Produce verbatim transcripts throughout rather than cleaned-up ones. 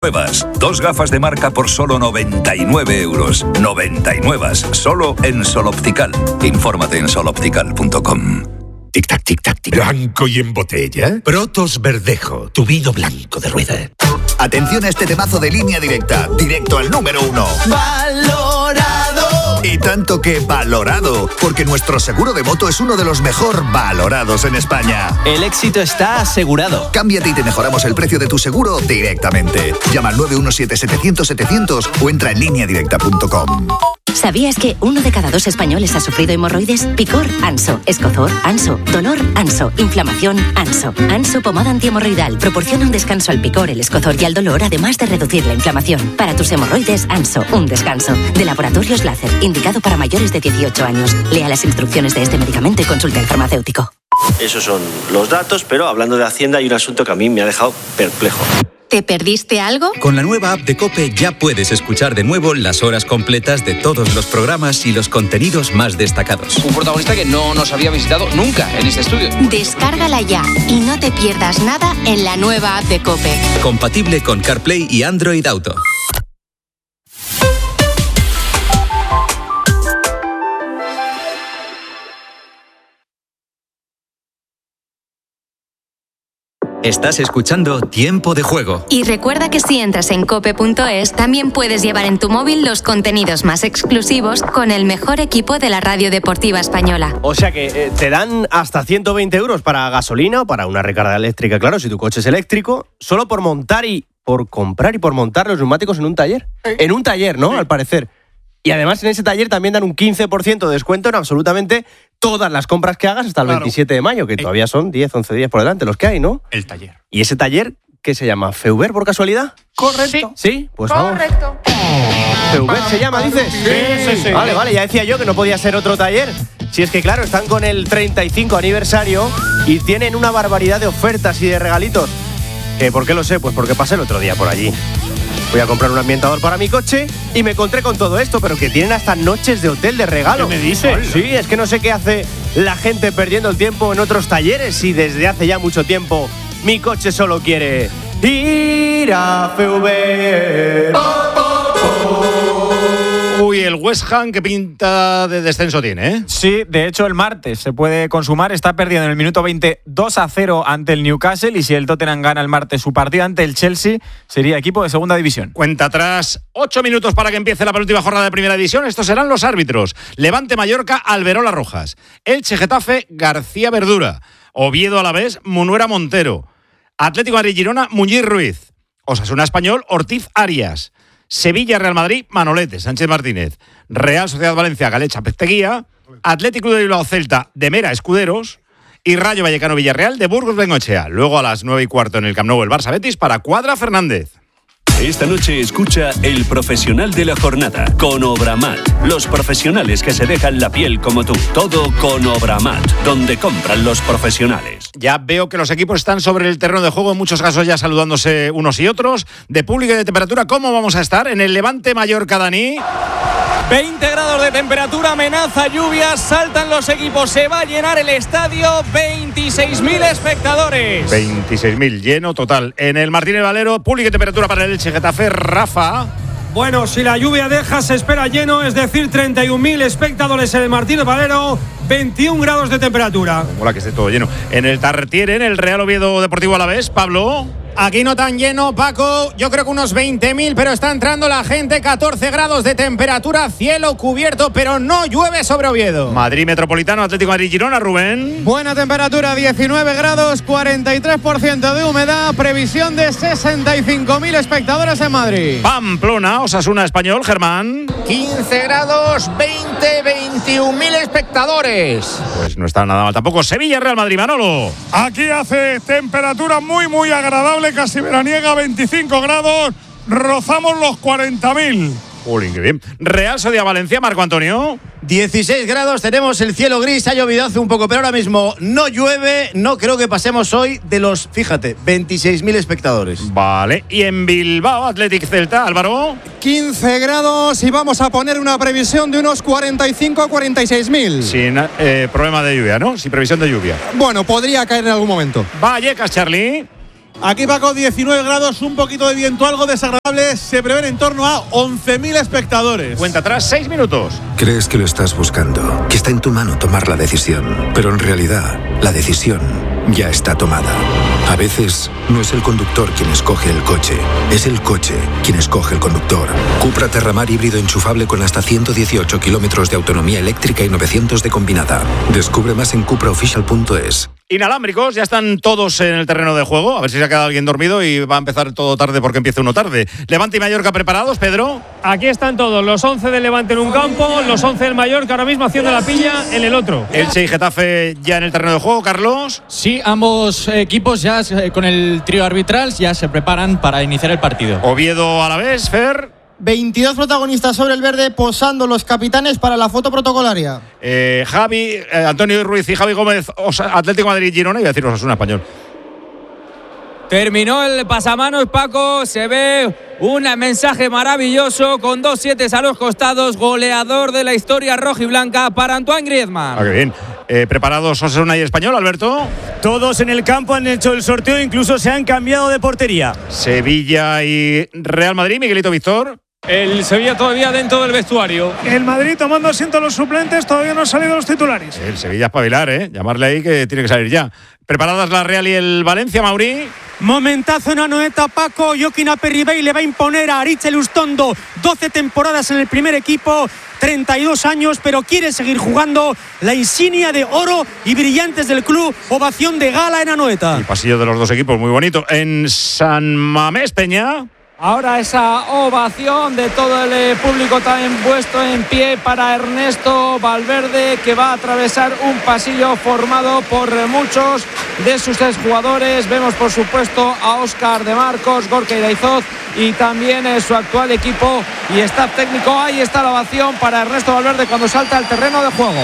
Nuevas, dos gafas de marca por solo noventa y nueve euros. noventa y nueve, solo en Sol Optical. Infórmate en sol optical punto com. Tic-tac, tic-tac, tic. ¿Blanco y en botella? Protos Verdejo, tu vino blanco de rueda. Atención a este temazo de Línea Directa, directo al número uno. ¡Valorado! Y tanto que valorado, porque nuestro seguro de moto es uno de los mejor valorados en España. El éxito está asegurado. Cámbiate y te mejoramos el precio de tu seguro directamente. Llama al nueve uno siete setecientos setecientos o entra en línea directa punto com. ¿Sabías que uno de cada dos españoles ha sufrido hemorroides? Picor, Anso. Escozor, Anso. Dolor, Anso. Inflamación, Anso. Anso pomada antihemorroidal proporciona un descanso al picor, el escozor y al dolor, además de reducir la inflamación. Para tus hemorroides, Anso. Un descanso. De Laboratorios Láser. Indicado para mayores de dieciocho años. Lea las instrucciones de este medicamento y consulte al farmacéutico. Esos son los datos, pero hablando de Hacienda hay un asunto que a mí me ha dejado perplejo. ¿Te perdiste algo? Con la nueva app de COPE ya puedes escuchar de nuevo las horas completas de todos los programas y los contenidos más destacados. Un protagonista que no nos había visitado nunca en este estudio. Descárgala ya y no te pierdas nada en la nueva app de COPE. Compatible con CarPlay y Android Auto. Estás escuchando Tiempo de Juego. Y recuerda que si entras en cope punto es, también puedes llevar en tu móvil los contenidos más exclusivos con el mejor equipo de la radio deportiva española. O sea que eh, te dan hasta ciento veinte euros para gasolina o para una recarga eléctrica, claro, si tu coche es eléctrico, solo por montar y por comprar y por montar los neumáticos en un taller. Sí. En un taller, ¿no? Sí. Al parecer. Y además en ese taller también dan un quince por ciento de descuento en absolutamente todas las compras que hagas hasta el claro. veintisiete de mayo, que todavía son diez, once días por delante los que hay, ¿no? El taller. ¿Y ese taller qué se llama? ¿Feuber por casualidad? Correcto. ¿Sí? ¿Sí? Pues Correcto. Vamos. ¿Feuber se llama, dices? Sí, sí, sí. Vale, vale, ya decía yo que no podía ser otro taller. Si es que claro, están con el treinta y cinco aniversario y tienen una barbaridad de ofertas y de regalitos. ¿Eh, ¿Por qué lo sé? Pues porque pasé el otro día por allí. Voy a comprar un ambientador para mi coche y me encontré con todo esto, pero que tienen hasta noches de hotel de regalo. ¿Qué me dices? Sí, es que no sé qué hace la gente perdiendo el tiempo en otros talleres y desde hace ya mucho tiempo mi coche solo quiere ir a Feuber. Oh, oh, oh. Uy, el West Ham, ¿qué pinta de descenso tiene, eh? Sí, de hecho el martes se puede consumar, está perdiendo en el minuto veinte dos a cero ante el Newcastle y si el Tottenham gana el martes su partido ante el Chelsea sería equipo de segunda división. Cuenta atrás, ocho minutos para que empiece la penúltima jornada de primera división. Estos serán los árbitros: Levante Mallorca, Alberola Rojas; Elche Getafe, García Verdura; Oviedo Alavés, Munuera Montero; Atlético Madrid Girona, Muñiz Ruiz; Osasuna Español, Ortiz Arias; Sevilla Real Madrid, Manolete, Sánchez Martínez; Real Sociedad Valencia, Galecha Pesteguía; Atlético de Bilbao Celta, de Mera Escuderos; y Rayo Vallecano Villarreal, de Burgos Bengoechea. Luego a las nueve y cuarto en el Camp Nou el Barça Betis para Cuadra Fernández. Esta noche escucha El Profesional de la Jornada con Obramat. Los profesionales que se dejan la piel como tú. Todo con Obramat, donde compran los profesionales. Ya veo que los equipos están sobre el terreno de juego, en muchos casos ya saludándose unos y otros. De público y de temperatura, ¿cómo vamos a estar? En el Levante Mallorca, Dani. veinte grados de temperatura, amenaza lluvia, saltan los equipos, se va a llenar el estadio, veintiséis mil espectadores. veintiséis mil, lleno total. En el Martínez Valero, público y temperatura para el Elche Getafe, Rafa. Bueno, si la lluvia deja, se espera lleno, es decir, treinta y un mil espectadores en el Martínez Valero, veintiún grados de temperatura. Mola que esté todo lleno. En el Tartiere, en el Real Oviedo Deportivo Alavés, Pablo. Aquí no tan lleno, Paco, yo creo que unos veinte mil, pero está entrando la gente, catorce grados de temperatura, cielo cubierto, pero no llueve sobre Oviedo. Madrid Metropolitano, Atlético Madrid Girona, Rubén. Buena temperatura, diecinueve grados, cuarenta y tres por ciento de humedad, previsión de sesenta y cinco mil espectadores en Madrid. Pamplona, Osasuna Español, Germán. quince grados, veinte, veintiún mil espectadores. Pues no está nada mal tampoco. Sevilla Real Madrid, Manolo. Aquí hace temperatura muy, muy agradable, casi veraniega, veinticinco grados, rozamos los cuarenta mil. Uy, qué bien. Real Sociedad Valencia, Marco Antonio. dieciséis grados, tenemos el cielo gris, ha llovido hace un poco, pero ahora mismo no llueve, no creo que pasemos hoy de los, fíjate, veintiséis mil espectadores. Vale, y en Bilbao, Athletic Celta, Álvaro. quince grados y vamos a poner una previsión de unos cuarenta y cinco a cuarenta y seis mil. Sin eh, problema de lluvia, ¿no? Sin previsión de lluvia. Bueno, podría caer en algún momento. Vallecas, Charlie. Aquí, Paco, diecinueve grados, un poquito de viento, algo desagradable. Se prevén en torno a once mil espectadores. Cuenta atrás, seis minutos. Crees que lo estás buscando, que está en tu mano tomar la decisión, pero en realidad la decisión ya está tomada. A veces no es el conductor quien escoge el coche, es el coche quien escoge el conductor. Cupra Terramar híbrido enchufable con hasta ciento dieciocho kilómetros de autonomía eléctrica y novecientos de combinada. Descubre más en cupra official punto es. Inalámbricos, ya están todos en el terreno de juego. A ver si se ha quedado alguien dormido y va a empezar todo tarde porque empieza uno tarde. Levante y Mallorca preparados, Pedro. Aquí están todos, los once del Levante en un campo, los once del Mallorca ahora mismo haciendo la piña en el otro. Elche y Getafe ya en el terreno de juego, Carlos. Sí, ambos equipos ya con el trío arbitral ya se preparan para iniciar el partido. Oviedo a la vez, Fer. veintidós protagonistas sobre el verde, posando los capitanes para la foto protocolaria. Eh, Javi, eh, Antonio Ruiz y Javi Gómez, Osa, Atlético de Madrid, Girona, y voy a decir Osasuna Español. Terminó el pasamanos, Paco, se ve un mensaje maravilloso con dos siete a los costados, goleador de la historia rojiblanca para Antoine Griezmann. Ah, qué bien. Eh, ¿Preparados Osasuna y Español, Alberto? Todos en el campo han hecho el sorteo, incluso se han cambiado de portería. Sevilla y Real Madrid, Miguelito Víctor. El Sevilla todavía dentro del vestuario. El Madrid tomando asiento a los suplentes, todavía no han salido los titulares. El Sevilla espabilar, ¿eh? Llamarle ahí que tiene que salir ya. ¿Preparadas la Real y el Valencia, Mauri? Momentazo en Anoeta, Paco. Joaquín Aperribey le va a imponer a Aritz Elustondo. doce temporadas en el primer equipo, treinta y dos años, pero quiere seguir jugando. La insignia de oro y brillantes del club. Ovación de gala en Anoeta. El pasillo de los dos equipos, muy bonito. En San Mamés, Peña. Ahora esa ovación de todo el público también puesto en pie para Ernesto Valverde, que va a atravesar un pasillo formado por muchos de sus exjugadores. Vemos por supuesto a Óscar de Marcos, Gorka Iraizoz y también su actual equipo y staff técnico. Ahí está la ovación para Ernesto Valverde cuando salta al terreno de juego.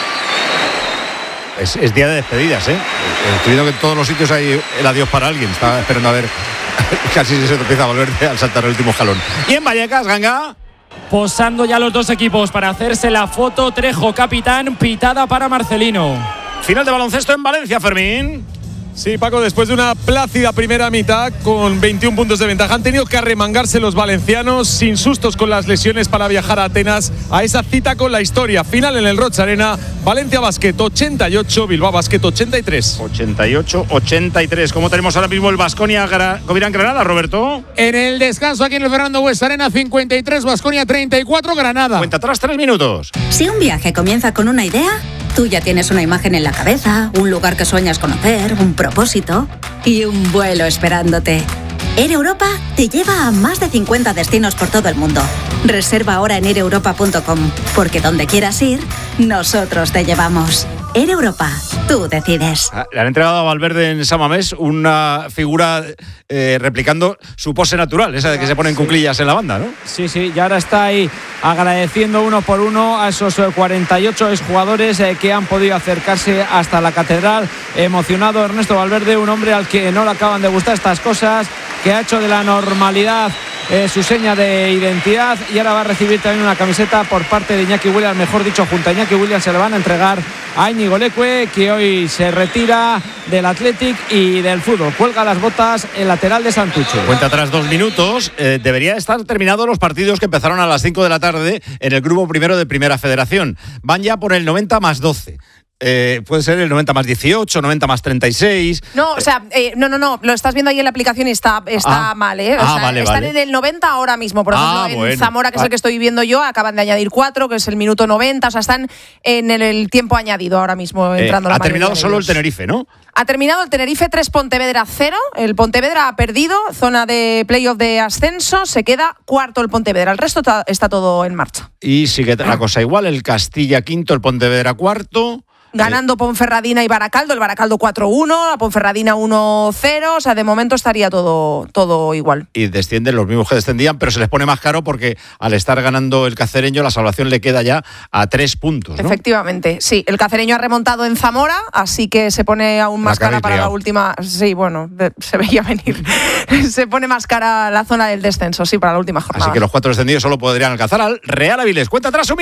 Es, es día de despedidas, ¿eh? Estoy viendo que en todos los sitios hay el adiós para alguien. Estaba esperando a ver. Casi se empieza a volver al saltar el último jalón. Y en Vallecas, Ganga. Posando ya los dos equipos para hacerse la foto. Trejo, capitán, pitada para Marcelino. Final de baloncesto en Valencia, Fermín. Sí, Paco, después de una plácida primera mitad con veintiún puntos de ventaja, han tenido que arremangarse los valencianos sin sustos con las lesiones para viajar a Atenas a esa cita con la historia. Final en el Roig Arena, Valencia Basket ochenta y ocho, Bilbao Basket ochenta y tres. ochenta y ocho ochenta y tres. ¿Cómo tenemos ahora mismo el Baskonia Covirán Granada, Roberto? En el descanso aquí en el Fernando Buesa Arena, cincuenta y tres, Baskonia treinta y cuatro, Granada. Cuenta atrás, tres minutos. Si un viaje comienza con una idea, tú ya tienes una imagen en la cabeza, un lugar que sueñas conocer, un propósito y un vuelo esperándote. Air Europa te lleva a más de cincuenta destinos por todo el mundo. Reserva ahora en air europa punto com, porque donde quieras ir, nosotros te llevamos. Air Europa, tú decides. Le han entregado a Valverde en San Mamés una figura eh, replicando su pose natural, esa de que se ponen cuclillas en la banda, ¿no? Sí, sí, y ahora está ahí agradeciendo uno por uno a esos cuarenta y ocho exjugadores eh, que han podido acercarse hasta la catedral. Emocionado Ernesto Valverde, un hombre al que no le acaban de gustar estas cosas, que ha hecho de la normalidad Eh, su seña de identidad, y ahora va a recibir también una camiseta por parte de Iñaki Williams, mejor dicho, junto a Iñaki Williams se le van a entregar a Íñigo Leque, que hoy se retira del Athletic y del fútbol. Cuelga las botas el lateral de Santucho. Cuenta atrás dos minutos. Eh, debería estar terminados los partidos que empezaron a las cinco de la tarde en el grupo primero de Primera Federación. Van ya por el noventa más doce. Eh, puede ser el noventa más dieciocho, noventa más treinta y seis. No, o sea, eh, no, no, no, lo estás viendo ahí en la aplicación y está, está ah. mal, ¿eh? O ah, sea, vale, están vale. en el noventa ahora mismo. Por ejemplo, ah, en bueno. Zamora, que es ah. el que estoy viendo yo, acaban de añadir cuatro, que es el minuto noventa. O sea, están en el, el tiempo añadido ahora mismo, entrando eh, la Ha terminado mayoría de solo ellos. el Tenerife, ¿no? Ha terminado el Tenerife tres, Pontevedra cero. El Pontevedra ha perdido, zona de playoff de ascenso. Se queda cuarto el Pontevedra. El resto está, está todo en marcha. Y sigue la cosa igual. El Castilla quinto, el Pontevedra cuarto. Ganando Ponferradina y Baracaldo, el Baracaldo cuatro uno, la Ponferradina uno cero, o sea, de momento estaría todo, todo igual. Y descienden los mismos que descendían, pero se les pone más caro porque al estar ganando el cacereño, la salvación le queda ya a tres puntos, ¿no? Efectivamente, sí. El cacereño ha remontado en Zamora, así que se pone aún más cara para la última. Sí, bueno, de, se veía venir. Se pone más cara la zona del descenso, sí, para la última jornada. Así que los cuatro descendidos solo podrían alcanzar al Real Avilés. Cuenta atrás un minuto.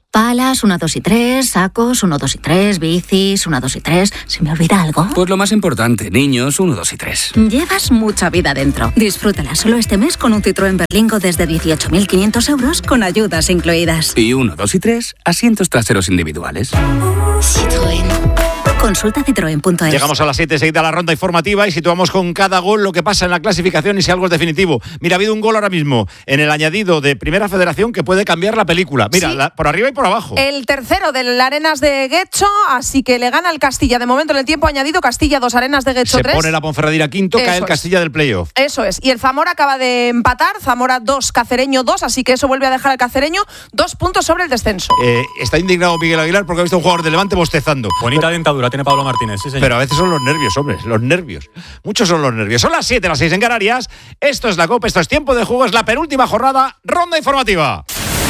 Palas, uno, dos y tres. Sacos, uno, dos y tres. Bicis, uno, dos y tres. ¿Se me olvida algo? Pues lo más importante, niños, uno, dos y tres. Llevas mucha vida dentro. Disfrútala solo este mes con un Citroën Berlingo desde dieciocho mil quinientos euros con ayudas incluidas. Y uno, dos y tres, asientos traseros individuales. Citroën. Consulta citroen punto es. Llegamos a las siete, seguida la ronda informativa y situamos con cada gol lo que pasa en la clasificación y si algo es definitivo. Mira, ha habido un gol ahora mismo en el añadido de Primera Federación que puede cambiar la película. Mira, sí. la, por arriba y por abajo. El tercero del Arenas de Guecho, así que le gana el Castilla. De momento en el tiempo añadido, Castilla dos, Arenas de Guecho Se tres. pone la Ponferradina quinto, Eso cae el es. Castilla del playoff. Eso es. Y el Zamora acaba de empatar. Zamora dos, Cacereño dos, así que eso vuelve a dejar al Cacereño dos puntos sobre el descenso. Eh, está indignado Miguel Aguilar porque ha visto a un jugador de Levante bostezando. Bonita dentadura tiene Pablo Martínez, sí, señor. Pero a veces son los nervios, hombre, los nervios. Muchos son los nervios. Son las siete, las seis en Canarias. Esto es la Copa, esto es tiempo de juego, es la penúltima jornada, ronda informativa.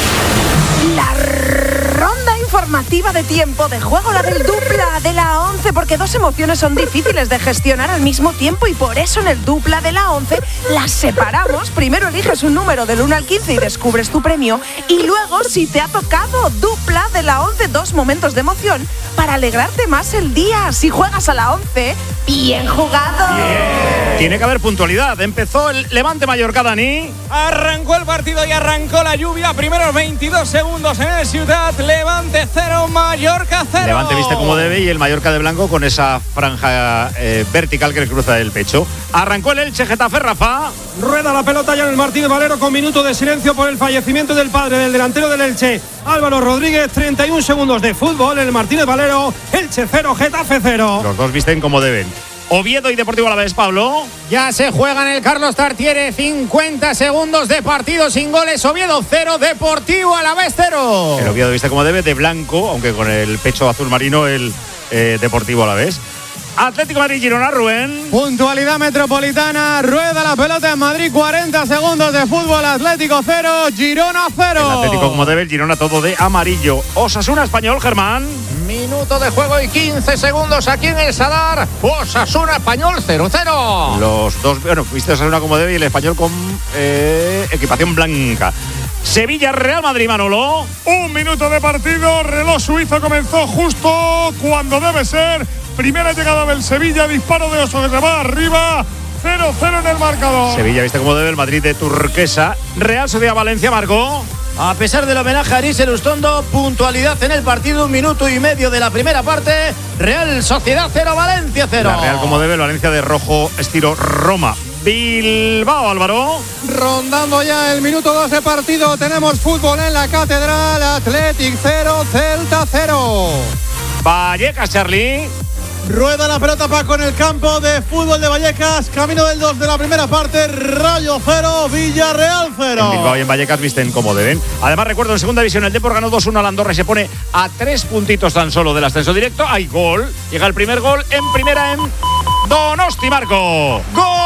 La ronda informativa de tiempo de juego, la del dupla de la once, porque dos emociones son difíciles de gestionar al mismo tiempo y por eso en el dupla de la once las separamos. Primero eliges un número del uno al quince y descubres tu premio y luego, si te ha tocado dupla de la once, dos momentos de emoción para alegrarte más el día. Si juegas a la once, bien jugado. Bien. Tiene que haber puntualidad. Empezó el Levante Mallorca, Dani. Arrancó el partido y arrancó la lluvia. Primeros veintidós segundos en el Ciudad. Levante cero, Mallorca cero. Levante viste como debe y el Mallorca de blanco con esa franja eh, vertical que le cruza el pecho. Arrancó el Elche Getafe, Rafa. Rueda la pelota ya en el Martínez Valero con minuto de silencio por el fallecimiento del padre del delantero del Elche, Álvaro Rodríguez. treinta y un segundos de fútbol en el Martínez Valero. Elche cero, Getafe cero. Los dos visten como deben. Oviedo y Deportivo Alavés, Pablo. Ya se juega en el Carlos Tartiere. cincuenta segundos de partido sin goles. Oviedo cero, Deportivo Alavés cero. El Oviedo viste como debe, de blanco, aunque con el pecho azul marino, el eh, Deportivo Alavés. Atlético Madrid, Girona, Rubén. Puntualidad metropolitana. Rueda la pelota en Madrid. cuarenta segundos de fútbol. Atlético cero, Girona cero. El Atlético como debe, el Girona todo de amarillo. Osasuna Español, Germán. Minuto de juego y quince segundos aquí en el Sadar. Osasuna Español cero cero. Los dos, bueno, viste Osasuna como debe y el Español con eh, equipación blanca. Sevilla, Real Madrid, Manolo. Un minuto de partido. Reloj suizo comenzó justo cuando debe ser. Primera llegada del Sevilla. Disparo de Oso que se va arriba. cero cero en el marcador. Sevilla viste como debe, el Madrid de Turquesa. Real Sociedad Valencia, Marco. A pesar del homenaje a Aris Elustondo, puntualidad en el partido, un minuto y medio de la primera parte. Real Sociedad cero, Valencia cero. La Real como debe, el Valencia de rojo, estilo Roma. Bilbao, Álvaro. Rondando ya el minuto dos de partido. Tenemos fútbol en la Catedral. Athletic cero, Celta cero. Vallecas, Charlie. Rueda la pelota Paco en el campo de fútbol de Vallecas. Camino del dos de la primera parte. Rayo cero, Villarreal cero. En Bilbao y en Vallecas visten como deben. Además, recuerdo, en segunda división el Depor ganó dos uno al Andorra y se pone a tres puntitos tan solo del ascenso directo. Hay gol. Llega el primer gol en primera en Donosti, Marco.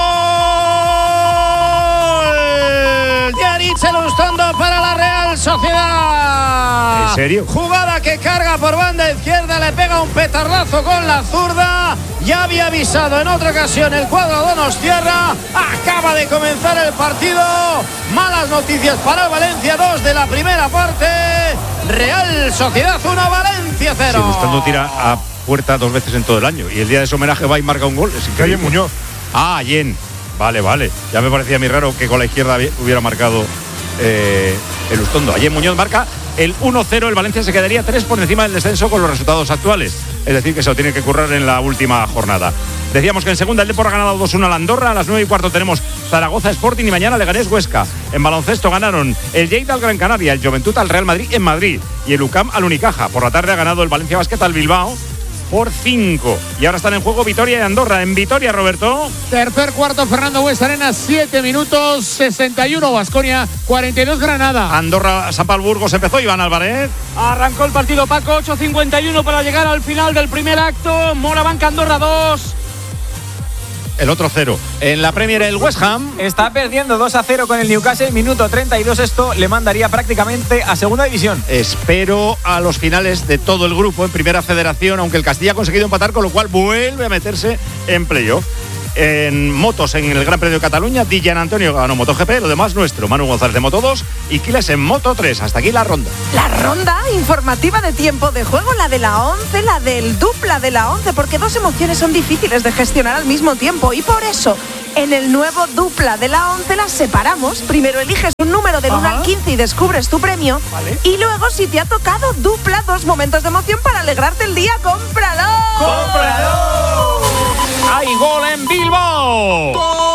¡Gol! De Aritz Elustondo para la Real Sociedad. ¿En serio? Jugada que carga por banda izquierda, le pega un petardazo con la zurda. Ya había avisado en otra ocasión el cuadro donostiarra. Acaba de comenzar el partido. Malas noticias para el Valencia, dos de la primera parte. Real Sociedad uno, Valencia cero. Sí, Elustondo tira a puerta dos veces en todo el año y el día de su homenaje va y marca un gol. Es increíble. Muñoz. Ah, Yen. Vale, vale. Ya me parecía muy raro que con la izquierda hubiera marcado eh, Elustondo. Ayer Muñoz marca el uno cero. El Valencia se quedaría tres por encima del descenso con los resultados actuales. Es decir, que se lo tiene que currar en la última jornada. Decíamos que en segunda el Depor ha ganado dos uno al Andorra. A las nueve y cuarto tenemos Zaragoza Sporting y mañana Leganés Huesca. En baloncesto ganaron el Lleida al Gran Canaria, el Juventud al Real Madrid en Madrid y el U C A M al Unicaja. Por la tarde ha ganado el Valencia Basket al Bilbao por cinco. Y ahora están en juego Vitoria y Andorra. En Vitoria, Roberto. Tercer cuarto, Fernando Buesa Arenas, siete minutos, sesenta y uno Baskonia, cuarenta y dos Granada. Andorra, San Pablo Burgos empezó Iván Álvarez. Arrancó el partido, Paco, ocho cincuenta y uno para llegar al final del primer acto. Moraván Andorra dos. El otro cero. En la Premier el West Ham está perdiendo dos a cero con el Newcastle, minuto treinta y dos. Esto le mandaría prácticamente a segunda división. Espero a los finales de todo el grupo en Primera Federación, aunque el Castilla ha conseguido empatar, con lo cual vuelve a meterse en playoff. En motos, en el Gran Premio de Cataluña, D J Antonio ganó MotoGP, lo demás nuestro. Manu González de Moto dos y Quiles en Moto tres. Hasta aquí la ronda. La ronda informativa de tiempo de juego, la de la once, la del dupla de la once, porque dos emociones son difíciles de gestionar al mismo tiempo y por eso en el nuevo dupla de la once las separamos. Primero eliges un número del uno al quince y descubres tu premio. Vale. Y luego, si te ha tocado dupla, dos momentos de emoción para alegrarte el día. ¡Cómpralo! ¡Cómpralo! ¡Hay gol en Bilbao!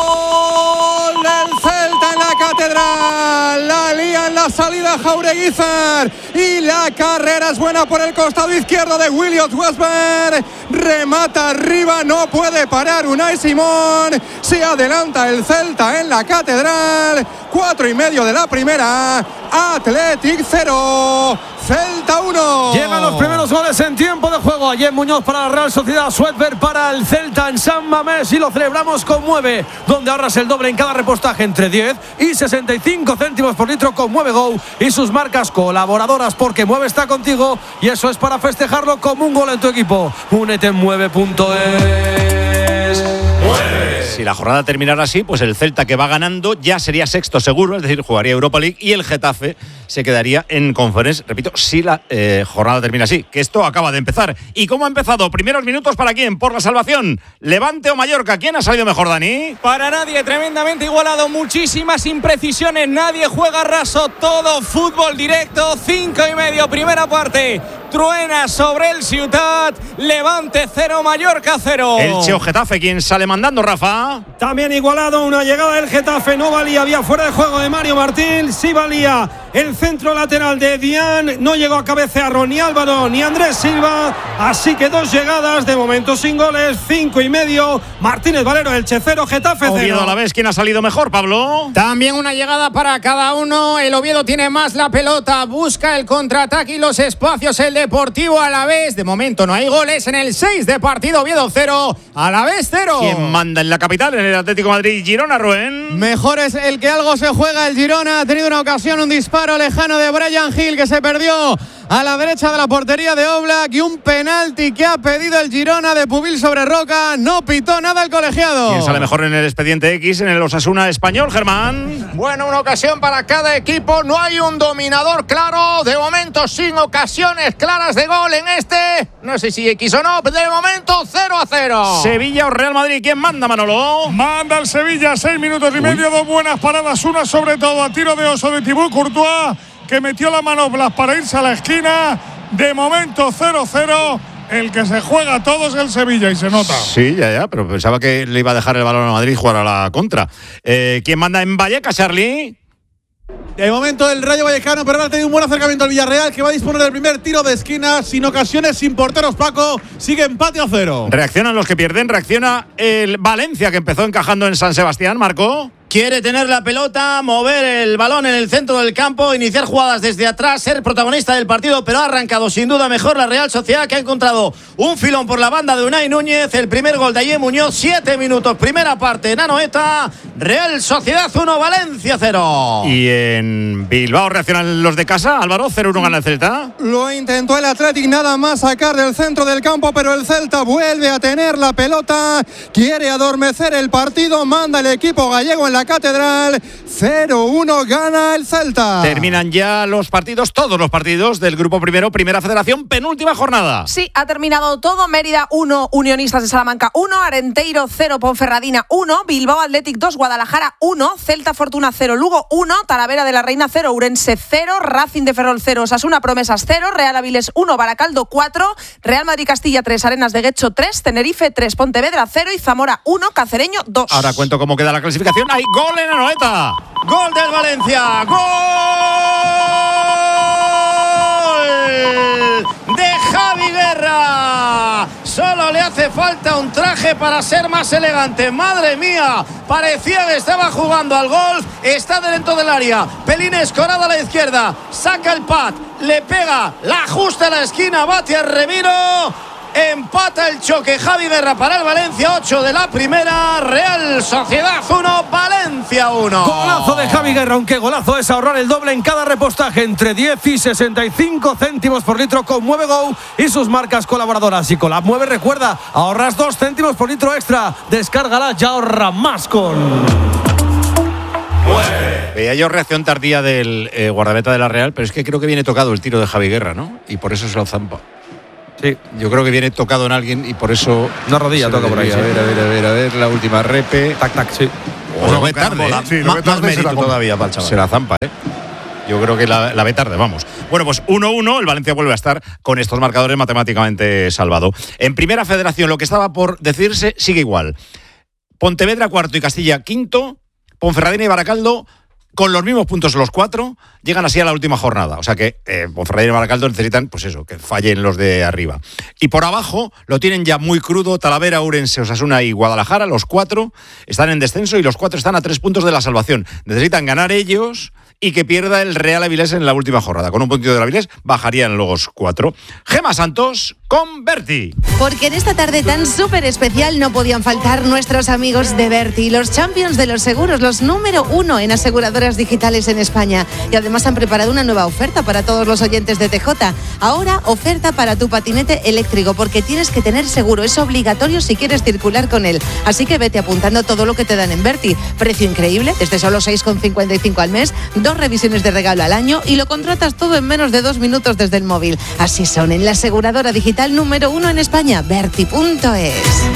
¡Gol del Celta en la Catedral! La lía en la salida Jaureguizar y la carrera es buena por el costado izquierdo de Williot Westberg. Remata arriba, no puede parar Unai Simón. Se adelanta el Celta en la Catedral. Cuatro y medio de la primera. Athletic cero. Celta uno. Llegan los primeros goles en tiempo de juego. Ayer Muñoz para la Real Sociedad, Sweatberg para el Celta en San Mamés y lo celebramos con Mueve, donde ahorras el doble en cada repostaje entre diez y sesenta y cinco céntimos por litro con Mueve Go y sus marcas colaboradoras, porque Mueve está contigo y eso es para festejarlo como un gol en tu equipo. Únete en mueve punto es. Si la jornada terminara así, pues el Celta, que va ganando, ya sería sexto seguro, es decir, jugaría Europa League, y el Getafe se quedaría en Conference, repito, si la eh, jornada termina así, que esto acaba de empezar. ¿Y cómo ha empezado? Primeros minutos para quién, por la salvación, Levante o Mallorca. ¿Quién ha salido mejor, Dani? Para nadie, tremendamente igualado, muchísimas imprecisiones, nadie juega raso, todo fútbol directo. Cinco y medio, primera parte. Truena sobre el Ciutat. Levante cero, Mallorca cero. Elche o Getafe, ¿quién sale mandando, Rafa? También igualado, una llegada del Getafe, no valía, había fuera de juego de Mario Martín, sí valía el centro lateral de Dian, no llegó a cabecearlo ni Álvaro ni Andrés Silva, así que dos llegadas, de momento sin goles, cinco y medio, Martínez Valero, Elche cero, Getafe cero. Oviedo a la vez, ¿quién ha salido mejor, Pablo? También una llegada para cada uno, el Oviedo tiene más la pelota, busca el contraataque y los espacios, el Deportivo a la vez, de momento no hay goles en el seis de partido, Oviedo cero, a la vez cero. ¿Quién manda en la capital, en el Atlético de Madrid? Girona, Rubén. Mejor es el que algo se juega el Girona, ha tenido una ocasión, un disparo lejano de Brian Hill que se perdió a la derecha de la portería de Oblak y un penalti que ha pedido el Girona de Pubil sobre Roca, no pitó nada el colegiado. ¿Quién sale mejor en el expediente X, en el Osasuna español, Germán? Bueno, una ocasión para cada equipo, no hay un dominador claro, de momento sin ocasiones claras de gol en este, no sé si X o no, de momento cero a cero. Sevilla o Real Madrid, ¿quién manda, Manolo? Manda el Sevilla, seis minutos y medio, Uy. dos buenas paradas, una sobre todo a tiro de oso de Thibaut Courtois, que metió la mano Blas para irse a la esquina. De momento cero cero. El que se juega todo es el Sevilla y se nota. Sí, ya, ya, pero pensaba que le iba a dejar el balón a Madrid y jugar a la contra. Eh, ¿Quién manda en Vallecas, Charlie? De momento el Rayo Vallecano, pero ha tenido un buen acercamiento al Villarreal, que va a disponer del primer tiro de esquina, sin ocasiones, sin porteros, Paco. Sigue empate a cero. Reaccionan los que pierden, reacciona el Valencia, que empezó encajando en San Sebastián, Marco. Quiere tener la pelota, mover el balón en el centro del campo, iniciar jugadas desde atrás, ser protagonista del partido, pero ha arrancado sin duda mejor la Real Sociedad, que ha encontrado un filón por la banda de Unai Núñez. El primer gol de Ayer Muñoz, siete minutos, primera parte en Anoeta. Real Sociedad uno, Valencia cero. Y en Bilbao reaccionan los de casa, Álvaro, cero uno gana el Celta. Lo intentó el Athletic nada más sacar del centro del campo, pero el Celta vuelve a tener la pelota, quiere adormecer el partido, manda el equipo gallego en la Catedral, cero uno gana el Celta. Terminan ya los partidos, todos los partidos del grupo primero, Primera Federación, penúltima jornada. Sí, ha terminado todo. Mérida uno, Unionistas de Salamanca uno, Arenteiro cero, Ponferradina uno, Bilbao Athletic dos, Guadalajara uno, Celta Fortuna cero, Lugo uno, Talavera de la Reina cero, Urense cero, Racing de Ferrol cero, Osasuna Promesas cero, Real Avilés uno, Baracaldo cuatro, Real Madrid Castilla tres, Arenas de Guecho tres, Tenerife tres, Pontevedra cero y Zamora uno, Cacereño dos. Ahora cuento cómo queda la clasificación. ¡Hay gol en Anoeta! ¡Gol del Valencia! ¡Gol de Javi Guerra! Solo le hace falta un traje para ser más elegante. ¡Madre mía! Parecía que estaba jugando al golf. Está dentro del área. Pelín escorado a la izquierda. Saca el pad. Le pega. La ajusta a la esquina. Bate a Remiro. Empata el choque Javi Guerra para el Valencia, ocho de la primera. Real Sociedad uno, Valencia uno. Golazo de Javi Guerra, aunque golazo es ahorrar el doble en cada repostaje, entre diez y sesenta y cinco céntimos por litro con Mueve Go y sus marcas colaboradoras. Y con la Mueve, recuerda, ahorras dos céntimos por litro extra. Descárgala y ahorra más con... Veía yo reacción tardía del eh, guardameta de la Real, pero es que creo que viene tocado el tiro de Javi Guerra, ¿no? Y por eso se lo zampa. Sí, yo creo que viene tocado en alguien y por eso. Una rodilla toca por ahí. A ver, a ver, a ver, a ver, la última repe. Tac, tac, sí. O lo ve tarde, ¿eh? Sí, lo ve tarde, más mérito todavía para el chaval. Se la zampa, ¿eh? Yo creo que la, la ve tarde, vamos. Bueno, pues uno uno, el Valencia vuelve a estar con estos marcadores matemáticamente salvado. En Primera Federación, lo que estaba por decirse sigue igual. Pontevedra cuarto y Castilla quinto, Ponferradina y Baracaldo con los mismos puntos los cuatro, llegan así a la última jornada. O sea que eh, Ponferradina y Baracaldo necesitan, pues eso, que fallen los de arriba. Y por abajo lo tienen ya muy crudo Talavera, Ourense, Osasuna y Guadalajara. Los cuatro están en descenso y los cuatro están a tres puntos de la salvación. Necesitan ganar ellos y que pierda el Real Avilés en la última jornada. Con un puntito del Avilés bajarían los cuatro. Gema Santos con Berti. Porque en esta tarde tan súper especial no podían faltar nuestros amigos de Berti, los champions de los seguros, los número uno en aseguradoras digitales en España. Y además han preparado una nueva oferta para todos los oyentes de T J. Ahora, oferta para tu patinete eléctrico, porque tienes que tener seguro. Es obligatorio si quieres circular con él. Así que vete apuntando todo lo que te dan en Berti. Precio increíble, desde solo seis con cincuenta y cinco al mes, dos revisiones de regalo al año y lo contratas todo en menos de dos minutos desde el móvil. Así son en la aseguradora digital número uno en España, Berti punto es.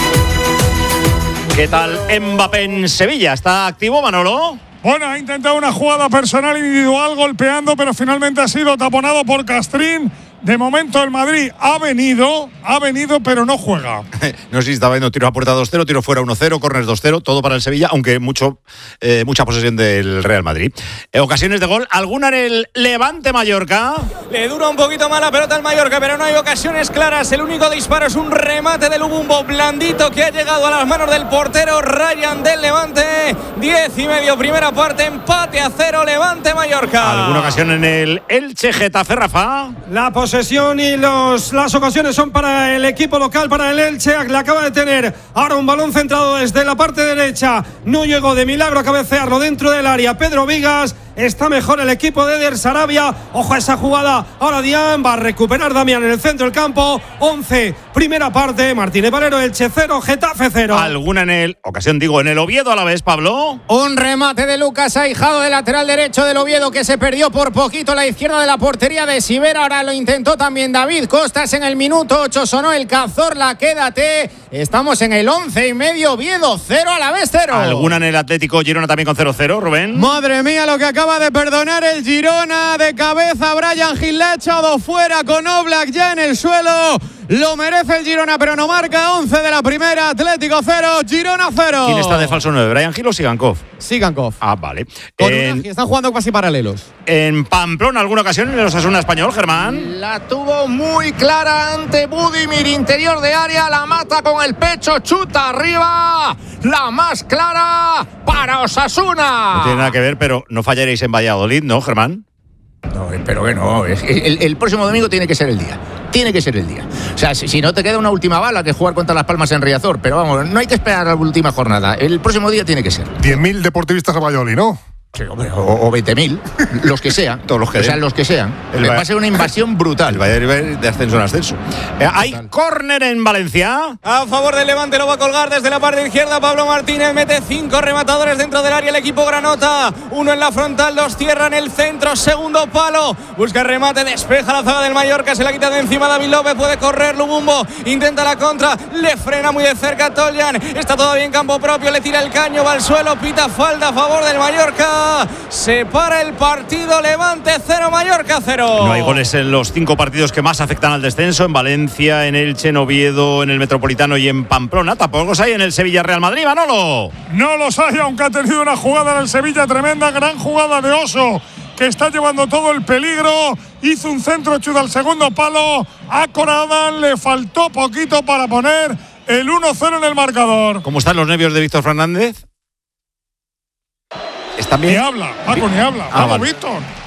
¿Qué tal Mbappé en Sevilla? ¿Está activo, Manolo? Bueno, ha intentado una jugada personal individual golpeando, pero finalmente ha sido taponado por Castrín. De momento el Madrid ha venido, ha venido, pero no juega. No sé si estaba viendo tiro a puerta dos cero, tiro fuera uno cero, córner dos cero, todo para el Sevilla, aunque mucho, eh, mucha posesión del Real Madrid. Eh, ocasiones de gol, ¿alguna en el Levante Mallorca? Le dura un poquito más la pelota al Mallorca, pero no hay ocasiones claras. El único disparo es un remate del Lubumbo blandito que ha llegado a las manos del portero Ryan del Levante. Diez y medio, primera parte, empate a cero, Levante Mallorca. ¿Alguna ocasión en el Elche Getafe, Rafa? La posesión y los, las ocasiones son para el equipo local, para el Elche. Le acaba de tener ahora un balón centrado desde la parte derecha. No llegó de milagro a cabecearlo dentro del área Pedro Vigas. Está mejor el equipo de Eder Sarabia. Ojo a esa jugada. Ahora Dian va a recuperar Damián en el centro del campo. once, primera parte. Martínez Valero, Elche cero, Getafe cero. ¿Alguna en el, ocasión digo, en el Oviedo a la vez, Pablo? Un remate de Lucas Aijado de lateral derecho del Oviedo que se perdió por poquito a la izquierda de la portería de Sivera. Ahora lo intentó también David Costas en el minuto ocho. Sonó el Cazorla, quédate. Estamos en el once y medio. Oviedo cero, a la vez cero. ¿Alguna en el Atlético Girona también con cero cero, Rubén? Madre mía, lo que acaba Acaba de perdonar el Girona de cabeza. Brian Gil le ha echado fuera con Oblak ya en el suelo. Lo merece el Girona, pero no marca. once de la primera, Atlético cero, Girona cero. ¿Quién está de falso nueve? ¿Brian Gil o Sigankov? Sigankov. Ah, vale. En, están jugando casi paralelos. En Pamplona, ¿alguna ocasión en el Osasuna español, Germán? La tuvo muy clara ante Budimir, interior de área, la mata con el pecho, chuta arriba. La más clara para Osasuna. No tiene nada que ver, pero no fallaréis en Valladolid, ¿no, Germán? No, espero que no. El, el próximo domingo tiene que ser el día. Tiene que ser el día. O sea, si, si no te queda una última bala que jugar contra Las Palmas en Riazor. Pero vamos, no hay que esperar a la última jornada. El próximo día tiene que ser. diez mil deportivistas a Valladolid, ¿no? Sí, hombre, o, o veinte mil, los que sean. Todos los que o sea, los que sean. El va a ser una invasión brutal. El Valladolid de ascenso en ascenso. Eh, hay córner en Valencia. A favor del Levante, lo va a colgar desde la parte izquierda. Pablo Martínez mete cinco rematadores dentro del área. El equipo granota. Uno en la frontal, dos cierra en el centro. Segundo palo. Busca remate, despeja la zaga del Mallorca. Se la quita de encima David López. Puede correr Lubumbo. Intenta la contra. Le frena muy de cerca Toljan. Está todavía en campo propio. Le tira el caño. Va al suelo. Pita falta a favor del Mallorca. Se para el partido. Levante cero, Mallorca cero. No hay goles en los cinco partidos que más afectan al descenso. En Valencia, en Elche, en Oviedo, en el Metropolitano y en Pamplona. Tampoco los hay en el Sevilla Real Madrid, Manolo. No los hay, aunque ha tenido una jugada en el Sevilla tremenda. Gran jugada de Oso, que está llevando todo el peligro. Hizo un centro chudo al segundo palo. A Coradan le faltó poquito para poner el uno cero en el marcador. ¿Cómo están los nervios de Víctor Fernández? ¿Están bien? Ni habla, Paco, ni habla. Ah, Vamos, vale. Víctor.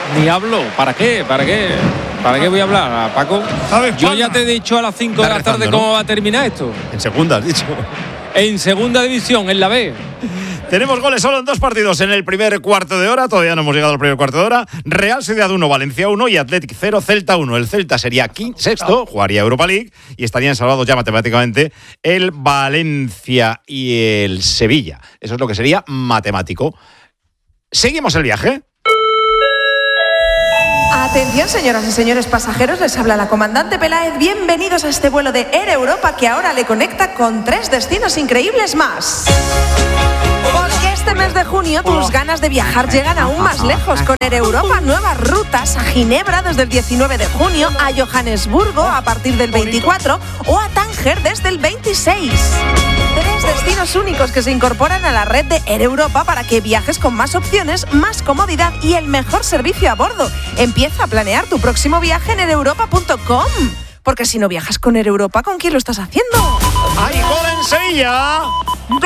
Ni hablo. ¿Para qué? ¿Para qué? ¿Para qué voy a hablar, Paco? Yo ya te he dicho a las cinco de la tarde rezando, ¿no? cómo va a terminar esto. En segunda, has dicho. En segunda división, en la B. Tenemos goles solo en dos partidos en el primer cuarto de hora. Todavía no hemos llegado al primer cuarto de hora. Real Sociedad uno, Valencia uno y Athletic cero, Celta uno. El Celta sería quinto, sexto, jugaría Europa League y estarían salvados ya matemáticamente el Valencia y el Sevilla. Eso es lo que sería matemático. Seguimos el viaje. Atención, señoras y señores pasajeros, les habla la comandante Peláez. Bienvenidos a este vuelo de Air Europa que ahora le conecta con tres destinos increíbles más. Porque este mes de junio tus ganas de viajar llegan aún más lejos. Con Air Europa, nuevas rutas a Ginebra desde el diecinueve de junio, a Johannesburgo a partir del veinticuatro o a Tánger desde el veintiséis. Tres destinos únicos que se incorporan a la red de Air Europa para que viajes con más opciones, más comodidad y el mejor servicio a bordo. Empieza a planear tu próximo viaje en air europa punto com. Porque si no viajas con Air Europa, ¿con quién lo estás haciendo? ¡Hay gol en Sevilla! ¡Gol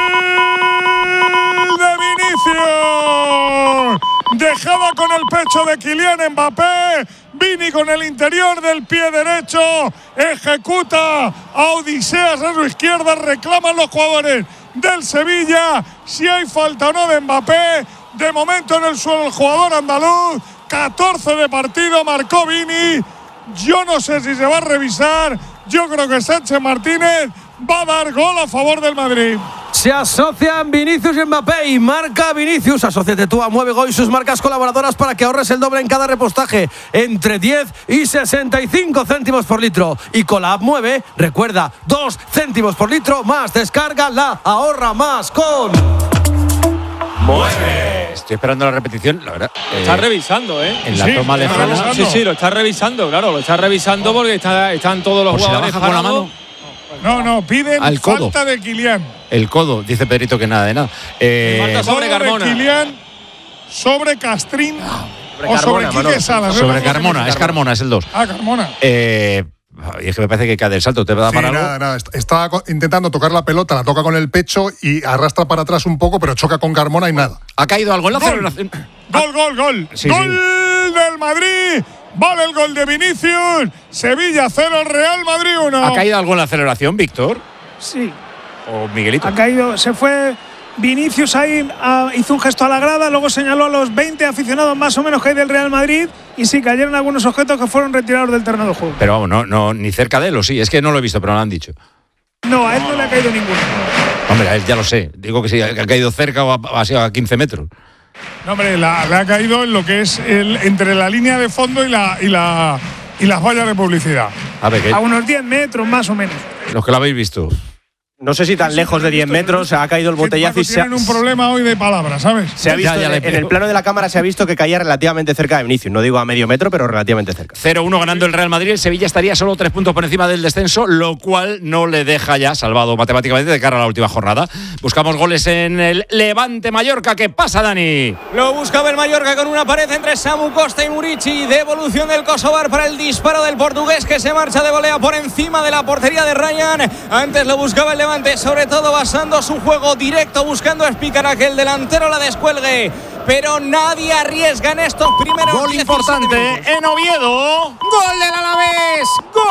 de Vinicius! Dejaba con el pecho de Kylian Mbappé. Vini con el interior del pie derecho. Ejecuta a Odiseas a su izquierda. Reclaman los jugadores del Sevilla si hay falta o no de Mbappé. De momento en el suelo el jugador andaluz. catorce de partido, marcó Vini. Yo no sé si se va a revisar. Yo creo que Sánchez Martínez va a dar gol a favor del Madrid. Se asocian Vinicius y Mbappé y marca Vinicius. Asociate tú a Mueve Go y sus marcas colaboradoras para que ahorres el doble en cada repostaje, entre diez y sesenta y cinco céntimos por litro. Y con la app Mueve, recuerda, dos céntimos por litro más. Descarga la ahorra más con Mueve. Estoy esperando la repetición, la verdad. Lo está eh, revisando, ¿eh? En la sí, toma lejana. Sí, sí, lo está revisando, claro, lo está revisando porque está, están todos los Por jugadores si la baja con la mano. No, no, piden Al codo. falta de Kylian. El codo, dice Pedrito que nada de nada. Eh, falta sobre Carmona. Kylian sobre Castrín sobre o sobre Carmona, Quique Salas. sobre Carmona, es Carmona, es el dos. Ah, Carmona. Eh, y es que me parece que cae del salto. ¿Te va a Sí, dar para nada, algo? nada. Estaba intentando tocar la pelota, la toca con el pecho y arrastra para atrás un poco, pero choca con Carmona y nada. ¿Ha caído algo en la Gol. celebración? Gol, gol, gol. Sí, gol sí. del Madrid. Vale el gol de Vinicius. Sevilla cero, Real Madrid uno. ¿Ha caído algo en la celebración, Víctor? Sí. ¿O Miguelito? Ha caído, se fue Vinicius ahí, a, hizo un gesto a la grada, luego señaló a los veinte aficionados más o menos que hay del Real Madrid y sí, cayeron algunos objetos que fueron retirados del terreno de juego. Pero vamos, no, no, ni cerca de él, o sí. Es que no lo he visto, pero me lo han dicho. No, a él no le ha caído ninguno. Hombre, a él ya lo sé. Digo que sí, ha caído cerca o ha, ha sido a quince metros. No, hombre, la, le ha caído en lo que es el, entre la línea de fondo y, la, y, la, y las vallas de publicidad. A ver, ¿qué? A unos diez metros más o menos. Los que lo habéis visto. No sé si tan lejos de diez metros ha caído el botellazo y se ha, tienen un problema hoy de palabras, ¿sabes? se ha visto Ya, ya en, le en el plano de la cámara se ha visto que caía relativamente cerca de Vinicius. No digo a medio metro, pero relativamente cerca. cero uno ganando el Real Madrid. El Sevilla estaría solo tres puntos por encima del descenso, lo cual no le deja ya salvado matemáticamente de cara a la última jornada. Buscamos goles en el Levante Mallorca. ¿Qué pasa, Dani? Lo buscaba el Mallorca con una pared entre Samu Costa y Murici. Devolución del Kosovar para el disparo del portugués que se marcha de volea por encima de la portería de Ryan. Antes lo buscaba el Levante, sobre todo basando su juego directo, buscando explicar a que el delantero la descuelgue. Pero nadie arriesga en estos primeros Gol importante minutos. en Oviedo. Gol del Alavés.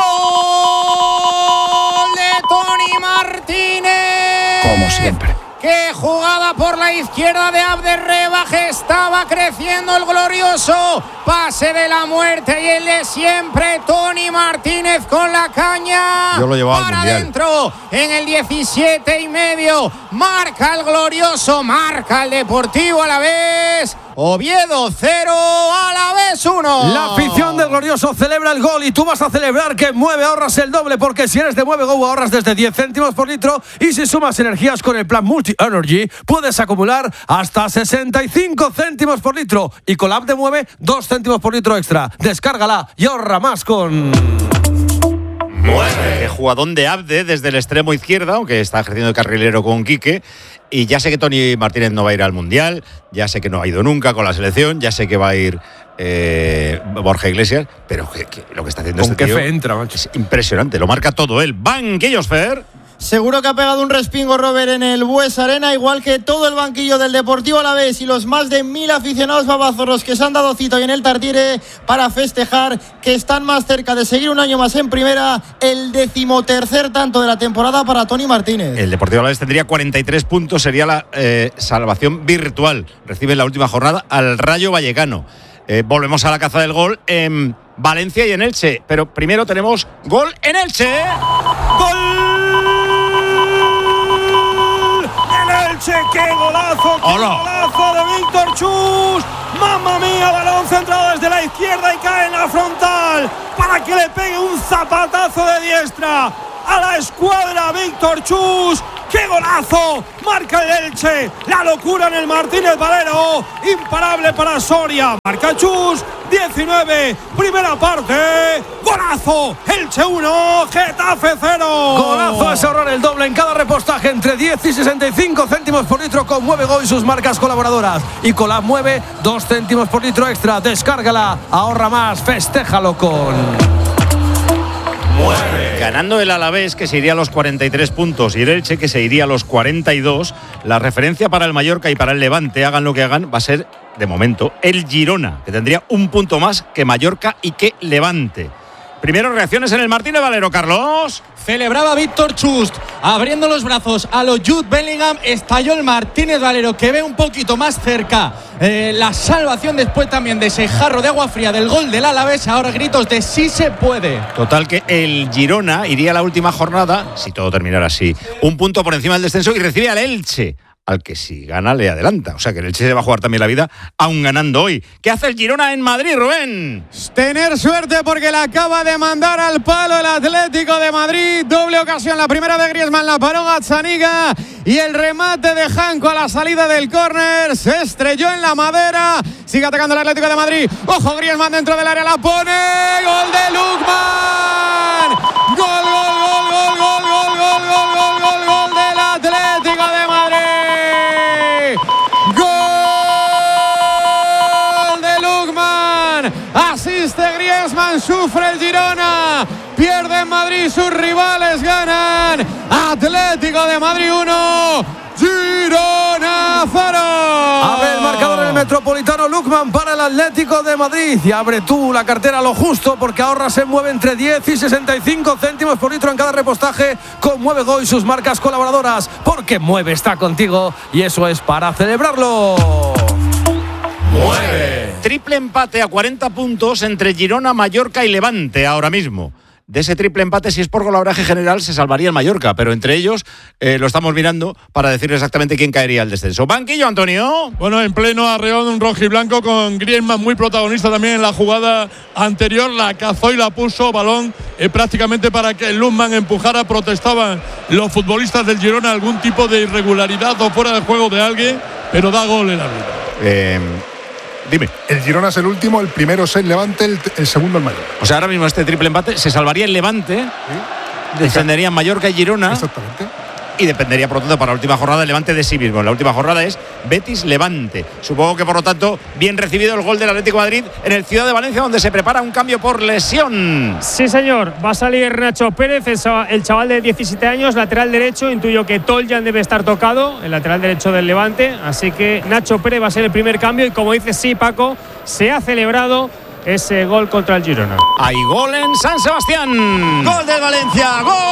Gol de Toni Martínez. Como siempre. ¡Qué jugada por la izquierda de Abderrebaje! Estaba creciendo el glorioso pase de la muerte y el de siempre, Toni Martínez con la caña. Yo lo llevaba al para Mundial. adentro en el diecisiete y medio. Marca el glorioso, marca el Deportivo Alavés. Oviedo cero, Alavés uno. La afición del glorioso celebra el gol y tú vas a celebrar que en Mueve ahorras el doble, porque si eres de Mueve Go ahorras desde diez céntimos por litro y si sumas energías con el plan Multi Energy puedes acumular hasta sesenta y cinco céntimos por litro y con la app de Mueve dos céntimos por litro extra. Descárgala y ahorra más con Mueve. Qué jugadón de Abde desde el extremo izquierda, aunque está ejerciendo de carrilero con Quique. Y ya sé que Toni Martínez no va a ir al Mundial, ya sé que no ha ido nunca con la selección, ya sé que va a ir eh, Borja Iglesias, pero que, que lo que está haciendo con este qué tío fe entra, macho. Es impresionante, lo marca todo él. Banquillos, Fer. Seguro que ha pegado un respingo Robert en el Buesa Arena, igual que todo el banquillo del Deportivo Alavés y los más de mil aficionados babazorros que se han dado cita hoy en el Tartiere para festejar que están más cerca de seguir un año más en primera, el decimotercer tanto de la temporada para Toni Martínez. El Deportivo Alavés tendría cuarenta y tres puntos, sería la eh, salvación virtual. Recibe en la última jornada al Rayo Vallecano. Eh, volvemos a la caza del gol en Valencia y en Elche, pero primero tenemos gol en Elche. ¡Gol! Elche, qué golazo, qué Hola. golazo de Víctor Chus. Mamma mía, balón centrado desde la izquierda y cae en la frontal para que le pegue un zapatazo de diestra a la escuadra Víctor Chus. ¡Qué golazo! Marca el Elche, la locura en el Martínez Valero, imparable para Soria. Marca Chus, diecinueve, primera parte, golazo, Elche uno, Getafe cero. Golazo es ahorrar el doble en cada repostaje entre diez y sesenta y cinco céntimos por litro con Mueve Go y sus marcas colaboradoras. Y con la Mueve, dos céntimos por litro extra. Descárgala, ahorra más, festéjalo con... Ganando el Alavés, que se iría a los cuarenta y tres puntos, y el Elche, que se iría a los cuarenta y dos, la referencia para el Mallorca y para el Levante, hagan lo que hagan, va a ser, de momento, el Girona, que tendría un punto más que Mallorca y que Levante. Primero, reacciones en el Martínez Valero, Carlos. Celebraba Víctor Chust, abriendo los brazos a los Jude Bellingham. Estalló el Martínez Valero, que ve un poquito más cerca eh, la salvación después también de ese jarro de agua fría del gol del Alavés. Ahora gritos de sí se puede. Total, que el Girona iría a la última jornada, si todo terminara así, un punto por encima del descenso, y recibe al Elche, al que si gana le adelanta. O sea que el Elche se va a jugar también la vida, aún ganando hoy. ¿Qué hace el Girona en Madrid, Rubén? Tener suerte, porque le acaba de mandar al palo el Atlético de Madrid. Doble ocasión, la primera de Griezmann, la paró Gazzaniga, y el remate de Janko a la salida del córner se estrelló en la madera. Sigue atacando el Atlético de Madrid. Ojo, Griezmann dentro del área, la pone. Gol de Lukman. Gol, gol, gol, gol, gol, gol, gol, gol, gol, gol, gol del Atlético de Madrid. Gol de Lukman. Asiste Griezmann, sufre el Girona. Pierde en Madrid, sus rivales ganan. Atlético de Madrid uno, Girona cero. Abre el marcador en el Metropolitano. Lukman para el Atlético de Madrid. Y abre tú la cartera a lo justo, porque ahorra se mueve entre diez y sesenta y cinco céntimos por litro en cada repostaje con Mueve Go y sus marcas colaboradoras. Porque Mueve está contigo y eso es para celebrarlo. Mueve. Triple empate a cuarenta puntos entre Girona, Mallorca y Levante ahora mismo. De ese triple empate, si es por golaveraje general, se salvaría el Mallorca, pero entre ellos eh, lo estamos mirando para decir exactamente quién caería al descenso. Banquillo, Antonio. Bueno, en pleno arreón un rojiblanco con Griezmann muy protagonista también en la jugada anterior. La cazó y la puso, balón eh, prácticamente para que Lukman empujara. Protestaban los futbolistas del Girona algún tipo de irregularidad o fuera de juego de alguien, pero da gol el árbitro. Eh, Dime. El Girona es el último, el primero es el Levante, el, el segundo el Mallorca. O sea, ahora mismo este triple empate se salvaría el Levante, ¿sí? Descenderían Mallorca y Girona. Exactamente. Y dependería, por lo tanto, para la última jornada el Levante de sí mismo. La última jornada es Betis-Levante. Supongo que, por lo tanto, bien recibido el gol del Atlético de Madrid en el Ciudad de Valencia, donde se prepara un cambio por lesión. Sí, señor. Va a salir Nacho Pérez, el chaval de diecisiete años, lateral derecho. Intuyo que Toljan debe estar tocado, el lateral derecho del Levante. Así que Nacho Pérez va a ser el primer cambio. Y como dice, sí, Paco, se ha celebrado ese gol contra el Girona. Hay gol en San Sebastián. Gol del Valencia. Gol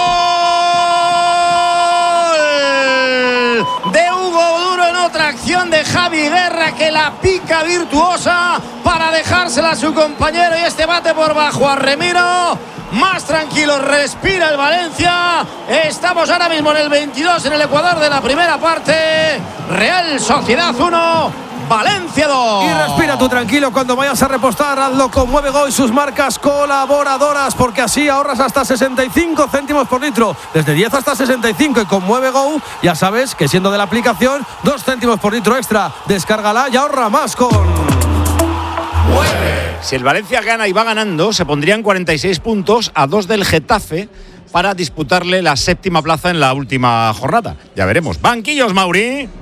de Hugo Duro en otra acción de Javi Guerra, que la pica virtuosa para dejársela a su compañero, y este bate por bajo a Remiro. Más tranquilo respira el Valencia. Estamos ahora mismo en el veintidós en el Ecuador de la primera parte. Real Sociedad uno, Valencia dos. Y respira tú tranquilo cuando vayas a repostar. Hazlo con Mueve Go y sus marcas colaboradoras, porque así ahorras hasta sesenta y cinco céntimos por litro, desde diez hasta sesenta y cinco. Y con Mueve Go ya sabes que, siendo de la aplicación, dos céntimos por litro extra. Descárgala y ahorra más con Mueve. Si el Valencia gana y va ganando, se pondrían cuarenta y seis puntos a dos del Getafe para disputarle la séptima plaza en la última jornada. Ya veremos. Banquillos, Mauri.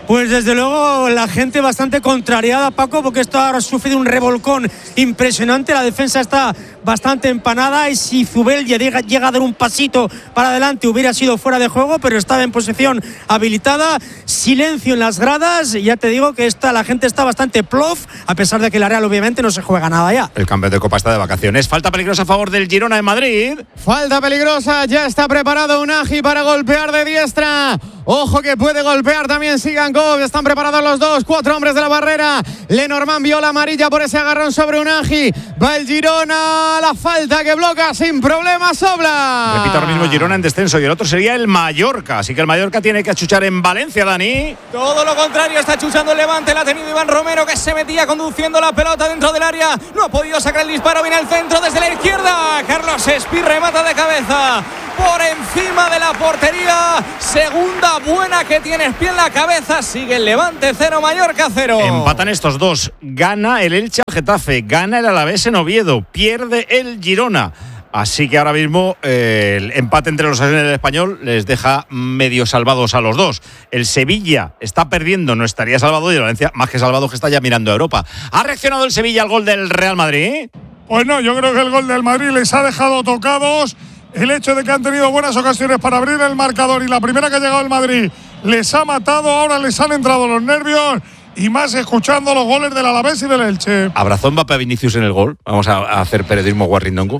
Pues desde luego la gente bastante contrariada, Paco, porque esto ha sufrido un revolcón impresionante. La defensa está bastante empanada y si Zubel llega, llega a dar un pasito para adelante hubiera sido fuera de juego, pero estaba en posición habilitada. Silencio en las gradas y ya te digo que esta, la gente está bastante plof, a pesar de que la Real obviamente no se juega nada ya. El campeón de Copa está de vacaciones. Falta peligrosa a favor del Girona en Madrid. Falta peligrosa, ya está preparado Unagi para golpear de diestra. Ojo que puede golpear también Sigankov. Están preparados los dos, cuatro hombres de la barrera. Lenormand vio la amarilla por ese agarrón sobre Unagi. Va el Girona, la falta que bloca sin problemas Obla. Repito, ahora mismo Girona en descenso y el otro sería el Mallorca. Así que el Mallorca tiene que achuchar en Valencia, Dani. Todo lo contrario, está achuchando el Levante. La ha tenido Iván Romero, que se metía conduciendo la pelota dentro del área. No ha podido sacar el disparo, viene el centro desde la izquierda. Carlos Espí remata de cabeza por encima de la portería. Segunda buena que tiene Espí en la cabeza. Sigue el Levante cero, Mallorca cero. Empatan estos dos. Gana el Elche al Getafe. Gana el Alavés en Oviedo. Pierde el Girona. Así que ahora mismo eh, el empate entre los Asuna y el Español les deja medio salvados a los dos. El Sevilla está perdiendo, no estaría salvado, y el Valencia más que salvado, que está ya mirando a Europa. ¿Ha reaccionado el Sevilla al gol del Real Madrid? Pues no, yo creo que el gol del Madrid les ha dejado tocados. El hecho de que han tenido buenas ocasiones para abrir el marcador y la primera que ha llegado el Madrid les ha matado, ahora les han entrado los nervios. Y más escuchando los goles del Alavés y del Elche. ¿Abrazó Mbappé a Vinicius en el gol? Vamos a, a hacer periodismo guarrindongo.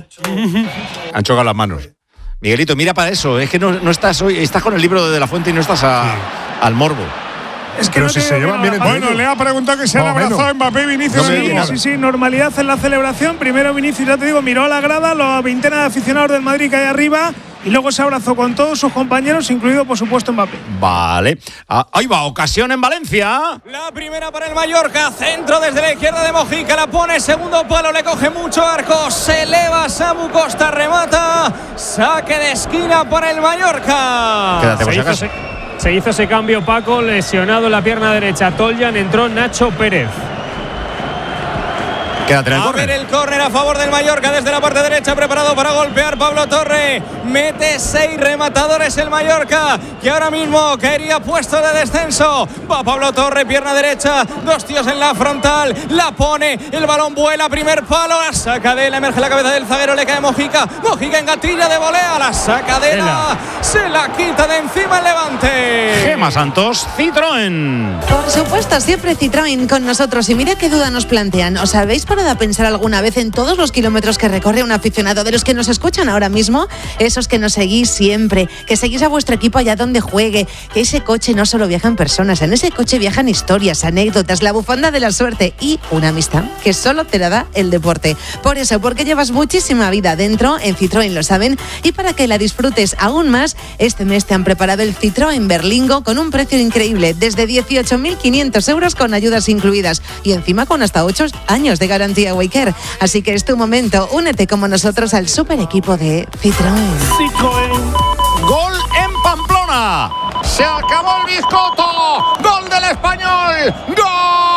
Han chocado las manos. Miguelito, mira para eso. Es que no, no estás hoy, estás con el libro de De La Fuente y no estás a, sí. al morbo. Es que Pero no si se llevan bien entre Bueno, ellos. Le ha preguntado que se han abrazado Mbappé y Vinicius. Sí, sí, sí, normalidad en la celebración. Primero Vinicius, ya te digo, miró a la grada, la veintena de aficionados del Madrid que hay arriba. Y luego se abrazó con todos sus compañeros, incluido por supuesto Mbappé. Vale. Ah, ahí va, ocasión en Valencia. La primera para el Mallorca, centro desde la izquierda de Mojica, la pone, segundo palo, le coge mucho arco, se eleva Samu Costa, remata, saque de esquina para el Mallorca. Quédate, se, hizo ese, se hizo ese cambio, Paco, lesionado en la pierna derecha Toljan, entró Nacho Pérez. Quédate en el a córner. ver el córner a favor del Mallorca desde la parte derecha, preparado para golpear Pablo Torre. Mete seis rematadores el Mallorca, que ahora mismo caería puesto de descenso. Va Pablo Torre, pierna derecha, dos tíos en la frontal, la pone, el balón vuela, primer palo, la saca de él, emerge la cabeza del zaguero, le cae Mojica, Mojica en gatilla de volea, la saca de él, se la quita de encima el Levante. Gema Santos, Citroën. Por supuesto, siempre Citroën con nosotros. Y mira qué duda nos plantean. ¿Os habéis parado a pensar alguna vez en todos los kilómetros que recorre un aficionado de los que nos escuchan ahora mismo? Esos que nos seguís siempre, que seguís a vuestro equipo allá donde juegue, que ese coche no solo viajan personas, en ese coche viajan historias, anécdotas, la bufanda de la suerte y una amistad que solo te la da el deporte. Por eso, porque llevas muchísima vida dentro, en Citroën lo saben, y para que la disfrutes aún más, este mes te han preparado el Citroën Berlingo con un precio increíble, desde dieciocho mil quinientos euros con ayudas incluidas y encima con hasta ocho años de garantía Waker. Así que es tu momento, únete como nosotros al super equipo de Citroën. Citroën. Gol en Pamplona. Se acabó el biscoto. Gol del Español. Gol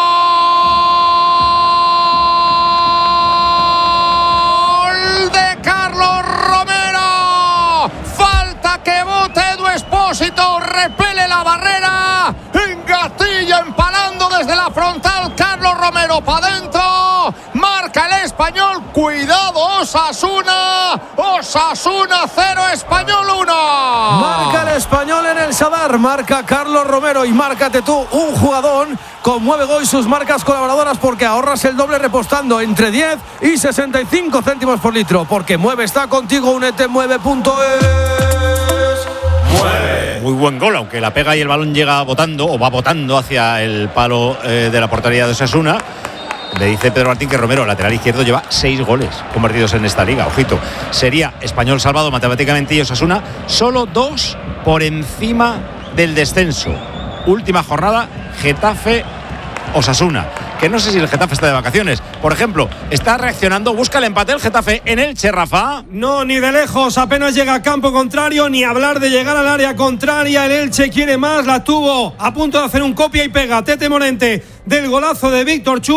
de Carlos Romero. Falta que bote Edu Expósito. Repele la barrera. Engatilla empalando desde la frontal. Carlos Romero para adentro. Marca el Español. Cuidado, Osasuna. Osasuna cero, Español uno. Marca el Español en el Sadar. Marca Carlos Romero y márcate tú un jugadón con Mueve Go y sus marcas colaboradoras, porque ahorras el doble repostando entre diez y sesenta y cinco céntimos por litro. Porque Mueve está contigo. Únete mueve punto es. Mueve. Muy buen gol, aunque la pega y el balón llega botando o va botando hacia el palo eh, de la portería de Osasuna. Le dice Pedro Martín que Romero, lateral izquierdo, lleva seis goles convertidos en esta liga. Ojito, sería Español salvado matemáticamente y Osasuna solo dos por encima del descenso. Última jornada, Getafe Osasuna, que no sé si el Getafe está de vacaciones. Por ejemplo, está reaccionando, busca el empate el Getafe en Elche, Rafa. No, ni de lejos, apenas llega a campo contrario, ni hablar de llegar al área contraria. El Elche quiere más, la tuvo a punto de hacer un copia y pega Tete Morente del golazo de Víctor Chus.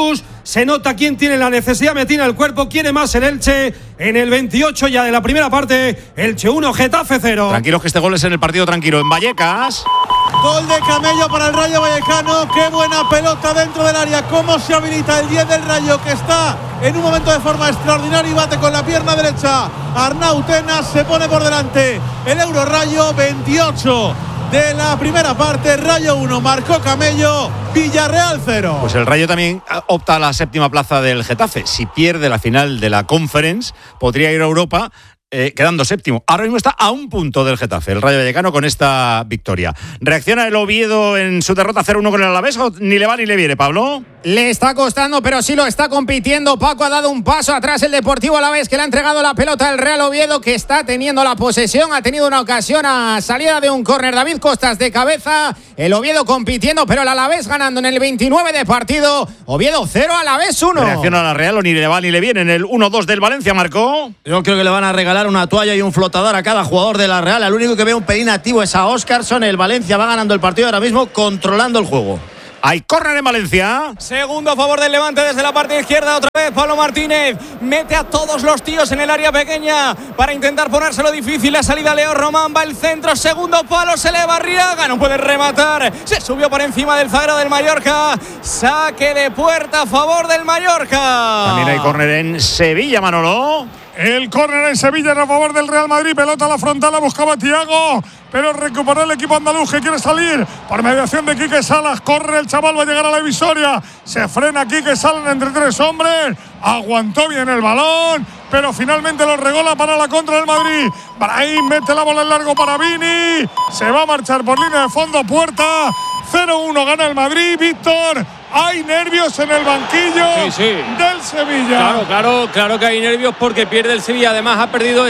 Se nota quién tiene la necesidad, me tiene el cuerpo, quiere más el Elche. En el veintiocho ya de la primera parte, Elche uno, Getafe cero. Tranquilos que este gol es en el partido tranquilo. En Vallecas. Gol de Camello para el Rayo Vallecano. Qué buena pelota dentro del área. Cómo se habilita el diez del Rayo, que está en un momento de forma extraordinaria y bate con la pierna derecha. Arnau Tenas se pone por delante. El Euro Rayo, veintiocho de la primera parte. Rayo uno, marcó Camello. Villarreal cero. Pues el Rayo también opta a la séptima plaza del Getafe. Si pierde la final de la Conference, podría ir a Europa. Eh, quedando séptimo. Ahora mismo está a un punto del Getafe, el Rayo Vallecano, con esta victoria. ¿Reacciona el Oviedo en su derrota cero uno con el Alavés o ni le va ni le viene, Pablo? Le está costando, pero sí lo está compitiendo. Paco ha dado un paso atrás el Deportivo Alavés, que le ha entregado la pelota al Real Oviedo, que está teniendo la posesión. Ha tenido una ocasión a salida de un córner. David Costas de cabeza. El Oviedo compitiendo, pero el Alavés ganando en el veintinueve de partido. Oviedo cero, Alavés uno. ¿Reacciona la Real o ni le va ni le viene? En el uno dos del Valencia, marcó. Yo creo que le van a regalar una toalla y un flotador a cada jugador de la Real. El único que ve un pelín activo es a Óscarson. El Valencia va ganando el partido ahora mismo, controlando el juego. Hay córner en Valencia. Segundo a favor del Levante desde la parte izquierda. Otra vez Pablo Martínez mete a todos los tíos en el área pequeña para intentar ponérselo difícil. La salida Leo Román, va el centro, segundo palo, se le va Arriaga, no puede rematar. Se subió por encima del zaguero del Mallorca. Saque de puerta a favor del Mallorca. También hay córner en Sevilla, Manolo. El córner en Sevilla a favor del Real Madrid. Pelota a la frontal, la buscaba Thiago, pero recuperó el equipo andaluz, que quiere salir por mediación de Quique Salas. Corre el chaval, va a llegar a la divisoria. Se frena Quique Salas entre tres hombres. Aguantó bien el balón, pero finalmente lo regola para la contra del Madrid. Brahim mete la bola en largo para Vini. Se va a marchar por línea de fondo, puerta. cero uno gana el Madrid. Víctor, hay nervios en el banquillo sí, sí. del Sevilla. Claro, claro, claro que hay nervios porque pierde el Sevilla. Además ha perdido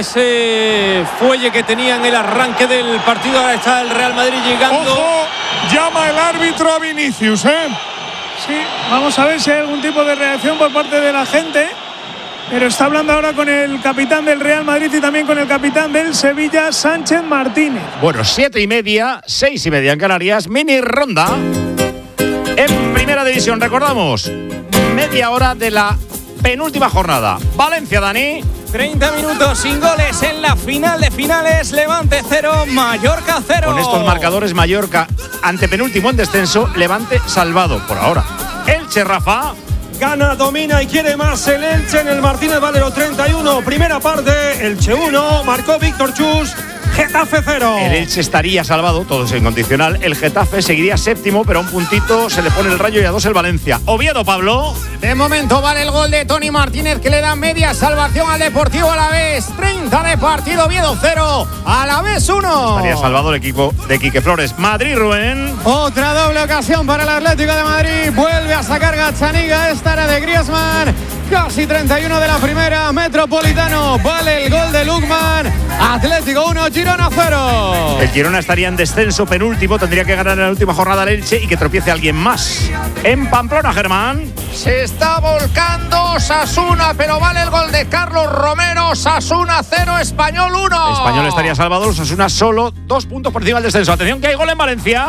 ese fuelle que tenía en el arranque del partido. Ahora está el Real Madrid llegando. Ojo, llama el árbitro a Vinicius, ¿eh? Sí, vamos a ver si hay algún tipo de reacción por parte de la gente. Pero está hablando ahora con el capitán del Real Madrid y también con el capitán del Sevilla, Sánchez Martínez. Bueno, siete y media, seis y media en Canarias, mini ronda. En primera división, recordamos, media hora de la penúltima jornada. Valencia, Dani. treinta minutos sin goles en la final de finales. Levante cero, Mallorca cero. Con estos marcadores, Mallorca antepenúltimo en descenso, Levante salvado por ahora. Elche, Rafa. Gana, domina y quiere más el Elche en el Martínez Valero. Treinta y uno, primera parte, Elche uno, marcó Víctor Chus. Getafe cero. El Elche estaría salvado, todo es incondicional. El Getafe seguiría séptimo, pero a un puntito se le pone el Rayo y a dos el Valencia. Oviedo, Pablo. De momento vale el gol de Tony Martínez, que le da media salvación al Deportivo Alavés. treinta de partido, Oviedo cero, Alavés uno. Estaría salvado el equipo de Quique Flores. Madrid, Rubén. Otra doble ocasión para el Atlético de Madrid. Vuelve a sacar Gazzaniga. Esta era de Griezmann. Casi treinta y uno de la primera. Metropolitano. Vale el gol de Lukman. Atlético uno, Girona cero. El Girona estaría en descenso penúltimo. Tendría que ganar en la última jornada el Elche y que tropiece alguien más. En Pamplona, Germán. Se está volcando Sasuna, pero vale el gol de Carlos Romero. Sasuna cero, Español uno. Español estaría salvado. Los Sasuna solo dos puntos por encima del descenso. Atención que hay gol en Valencia.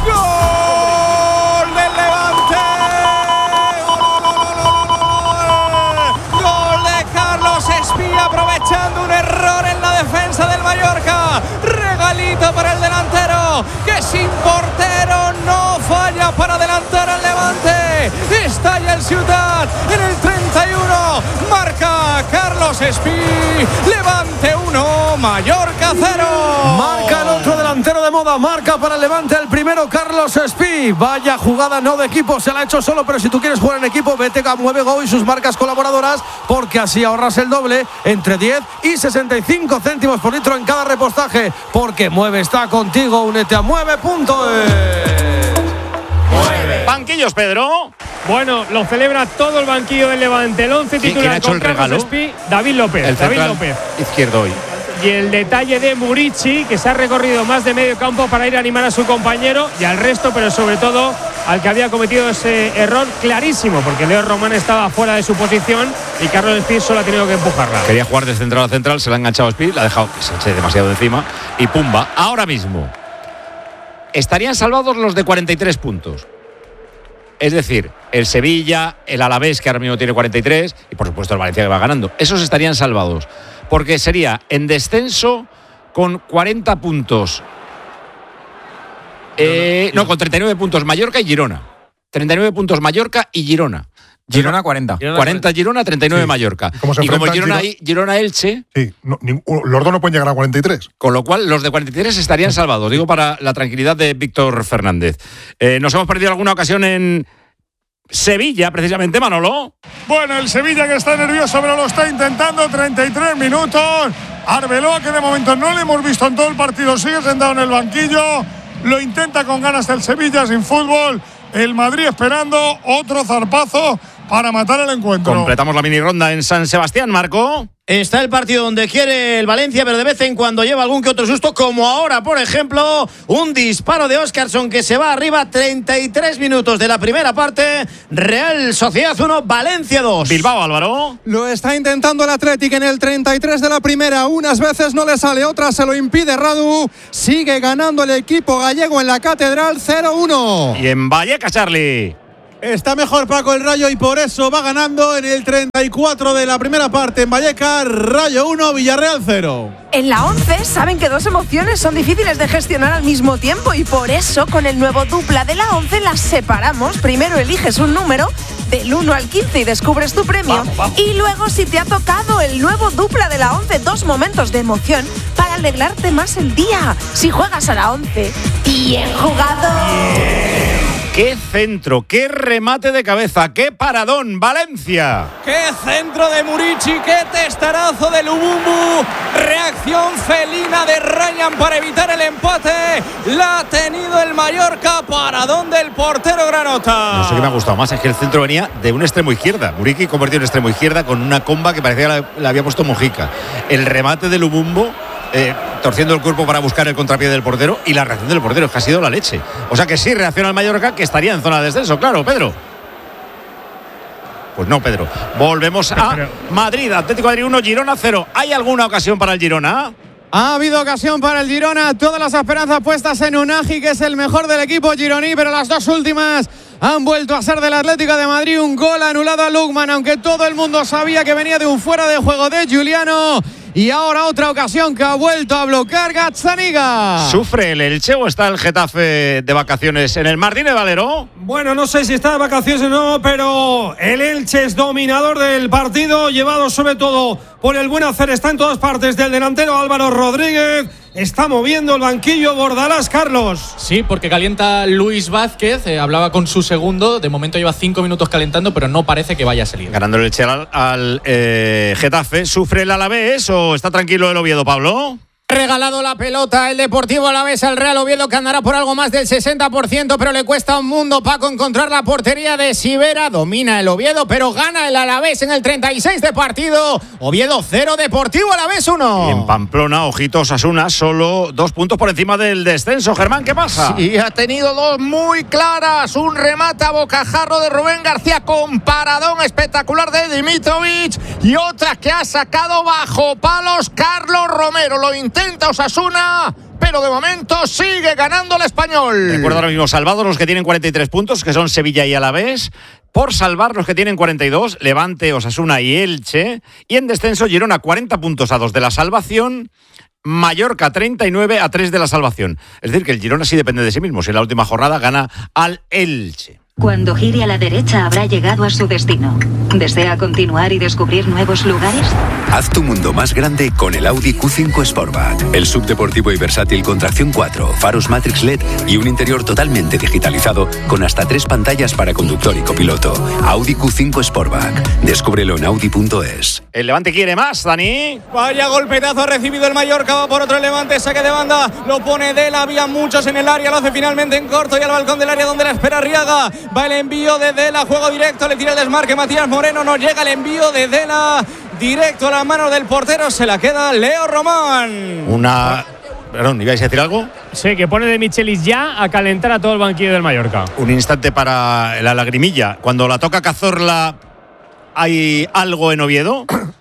¡Gol del Levante! Espía aprovechando un error en la defensa del Mallorca. Regalito para el delantero, que sin portero no falla para adelantar al Levante. Estalla el Ciutat en el treinta y uno. Marca Carlos Espí. Levante uno, Mallorca cero. Marca el otro delantero de moda. Marca para el Levante el primero, Carlos Espí. Vaya jugada, no de equipo, se la ha hecho solo, pero si tú quieres jugar en equipo, vete a Mueve Go y sus marcas colaboradoras, porque así ahorras el doble, entre diez y sesenta y cinco céntimos por litro en cada repostaje, porque Mueve está contigo. Únete a mueve punto es. Mueve. Banquillos, Pedro. Bueno, lo celebra todo el banquillo del Levante. El once titular. ¿Quién ha hecho con el Carlos regalo? Espí, David López. El David central López. izquierdo hoy. Y el detalle de Murici, que se ha recorrido más de medio campo para ir a animar a su compañero y al resto, pero sobre todo al que había cometido ese error clarísimo, porque Leo Román estaba fuera de su posición y Carlos Espí solo ha tenido que empujarla. Quería jugar de central a central, se la ha enganchado a Espí, la ha dejado que se eche demasiado de encima y pumba. Ahora mismo estarían salvados los de cuarenta y tres puntos. Es decir, el Sevilla, el Alavés, que ahora mismo tiene cuarenta y tres, y por supuesto el Valencia, que va ganando. Esos estarían salvados, porque sería en descenso con cuarenta puntos. Eh, no, con treinta y nueve puntos Mallorca y Girona. treinta y nueve puntos Mallorca y Girona. Girona cuarenta. cuarenta Girona, treinta y nueve sí. Mallorca. ¿Cómo se y como Girona, Girona? Girona Elche. Sí, no, ni, los dos no pueden llegar a cuarenta y tres. Con lo cual, los de cuarenta y tres estarían salvados. Digo, para la tranquilidad de Víctor Fernández. Eh, ¿Nos hemos perdido alguna ocasión en Sevilla, precisamente, Manolo? Bueno, el Sevilla que está nervioso, pero lo está intentando. treinta y tres minutos. Arbeloa, que de momento no le hemos visto en todo el partido, sigue sentado en el banquillo. Lo intenta con ganas el Sevilla sin fútbol. El Madrid esperando otro zarpazo para matar el encuentro. Completamos la mini ronda en San Sebastián, Marco. Está el partido donde quiere el Valencia, pero de vez en cuando lleva algún que otro susto, como ahora, por ejemplo, un disparo de Óscarson que se va arriba. Treinta y tres minutos de la primera parte. Real Sociedad uno, Valencia dos. Bilbao, Álvaro. Lo está intentando el Athletic en el treinta y tres de la primera. Unas veces no le sale, otras se lo impide Radu. Sigue ganando el equipo gallego en la Catedral cero uno. Y en Vallecas, Charlie. Está mejor Paco el Rayo y por eso va ganando en el treinta y cuatro de la primera parte en Vallecas. Rayo uno, Villarreal cero. En la once saben que dos emociones son difíciles de gestionar al mismo tiempo y por eso con el nuevo dupla de la once las separamos. Primero eliges un número del uno al quince y descubres tu premio. Vamos, vamos. Y luego, si te ha tocado el nuevo dupla de la once, dos momentos de emoción para alegrarte más el día. Si juegas a la once, bien jugado. Yeah. ¡Qué centro! ¡Qué remate de cabeza! ¡Qué paradón! ¡Valencia! ¡Qué centro de Murici! ¡Qué testarazo de Lubumbu! Reacción felina de Ryan para evitar el empate. La ha tenido el Mallorca. Paradón del portero Granota. No sé qué me ha gustado más. Es que el centro venía de un extremo izquierda. Murici convirtió en extremo izquierda con una comba que parecía que la había puesto Mojica. El remate de Lubumbu. Eh, torciendo el cuerpo para buscar el contrapié del portero, y la reacción del portero es que ha sido la leche. O sea que sí reacciona el Mallorca, que estaría en zona de descenso, claro, Pedro. Pues no, Pedro. Volvemos a Madrid, Atlético de Madrid uno, Girona cero. ¿Hay alguna ocasión para el Girona? Ha habido ocasión para el Girona, todas las esperanzas puestas en Unagi, que es el mejor del equipo gironí, pero las dos últimas han vuelto a ser del Atlético de Madrid. Un gol anulado a Lukman, aunque todo el mundo sabía que venía de un fuera de juego de Giuliano. Y ahora otra ocasión que ha vuelto a bloquear Gazzaniga. ¿Sufre el Elche o está el Getafe de vacaciones en el Martínez Valero? Bueno, no sé si está de vacaciones o no, pero el Elche es dominador del partido, llevado sobre todo por el buen hacer. Está en todas partes del delantero Álvaro Rodríguez. Está moviendo el banquillo Bordalás, Carlos. Sí, porque calienta Luis Vázquez. Eh, hablaba con su segundo. De momento lleva cinco minutos calentando, pero no parece que vaya a salir. Ganando el Elche al, al eh, Getafe. ¿Sufre el Alavés o está tranquilo el Oviedo, Pablo? Regalado la pelota el Deportivo Alavés al Real Oviedo, que andará por algo más del sesenta por ciento, pero le cuesta un mundo, Paco, encontrar la portería de Sivera. Domina el Oviedo, pero gana el Alavés en el treinta y seis de partido. Oviedo cero, Deportivo Alavés uno. Y en Pamplona, ojitos, Osasuna, solo dos puntos por encima del descenso. Germán, ¿qué pasa? Sí, ha tenido dos muy claras. Un remate a bocajarro de Rubén García con paradón espectacular de Dimitrovic, y otra que ha sacado bajo palos Carlos Romero. Lo intenta Osasuna, pero de momento sigue ganando el Español. Recuerdo ahora mismo salvados los que tienen cuarenta y tres puntos, que son Sevilla y Alavés. Por salvar los que tienen cuarenta y dos, Levante, Osasuna y Elche. Y en descenso, Girona, cuarenta puntos a dos de la salvación. Mallorca, treinta y nueve a tres de la salvación. Es decir, que el Girona sí depende de sí mismo. Si en la última jornada gana al Elche. Cuando gire a la derecha habrá llegado a su destino. ¿Desea continuar y descubrir nuevos lugares? Haz tu mundo más grande con el Audi Q cinco Sportback. El subdeportivo y versátil con tracción cuatro, faros Matrix L E D y un interior totalmente digitalizado con hasta tres pantallas para conductor y copiloto. Audi Q cinco Sportback. Descúbrelo en audi punto es. El Levante quiere más, Dani. Vaya golpetazo ha recibido el Mallorca. Va por otro el Levante. Saque de banda. Lo pone Dela. Había muchos en el área. Lo hace finalmente en corto y al balcón del área donde la espera Arriaga. Va el envío de Dela. Juego directo. Le tira el desmarque Matías Moreno. No llega el envío de Dela. Directo a las manos del portero. Se la queda Leo Román. Una... Perdón, ¿ibais a decir algo? Sí, que pone de Michelis ya a calentar a todo el banquillo del Mallorca. Un instante para la lagrimilla. Cuando la toca Cazorla, ¿hay algo en Oviedo?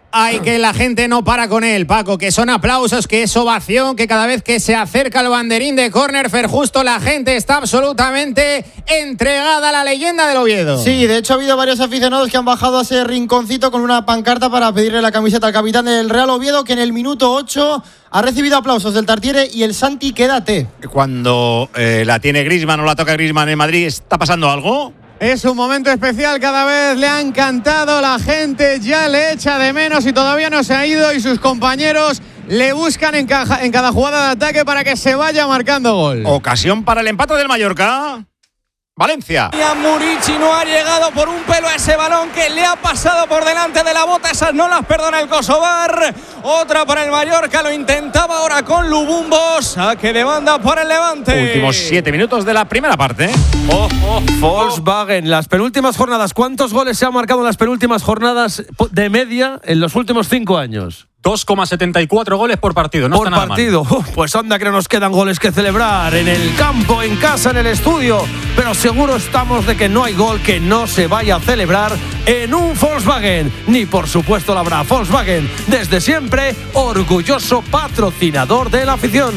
Ay, que la gente no para con él, Paco, que son aplausos, que es ovación, que cada vez que se acerca el banderín de córner, Fer Justo, la gente está absolutamente entregada a la leyenda del Oviedo. Sí, de hecho ha habido varios aficionados que han bajado a ese rinconcito con una pancarta para pedirle la camiseta al capitán del Real Oviedo, que en el minuto ocho ha recibido aplausos del Tartiere y el Santi quédate. Cuando eh, la tiene Griezmann o la toca Griezmann en Madrid, ¿está pasando algo? Es un momento especial, cada vez le han cantado, la gente ya le echa de menos y todavía no se ha ido y sus compañeros le buscan en, caja, en cada jugada de ataque para que se vaya marcando gol. Ocasión para el empate del Mallorca. Valencia. Y a Murici no ha llegado por un pelo a ese balón que le ha pasado por delante de la bota. Esas no las perdona el Kosovar. Otra para el Mallorca. Lo intentaba ahora con Lubumbo. Saque de banda por el Levante. Últimos siete minutos de la primera parte. Oh, oh, Volkswagen. Las penúltimas jornadas. ¿Cuántos goles se han marcado en las penúltimas jornadas de media en los últimos cinco años? dos coma setenta y cuatro goles por partido. No por está nada partido. mal. Pues anda que no nos quedan goles que celebrar en el campo, en casa, en el estudio. Pero seguro estamos de que no hay gol que no se vaya a celebrar en un Volkswagen. Ni por supuesto la habrá. Volkswagen, desde siempre, orgulloso patrocinador de la afición.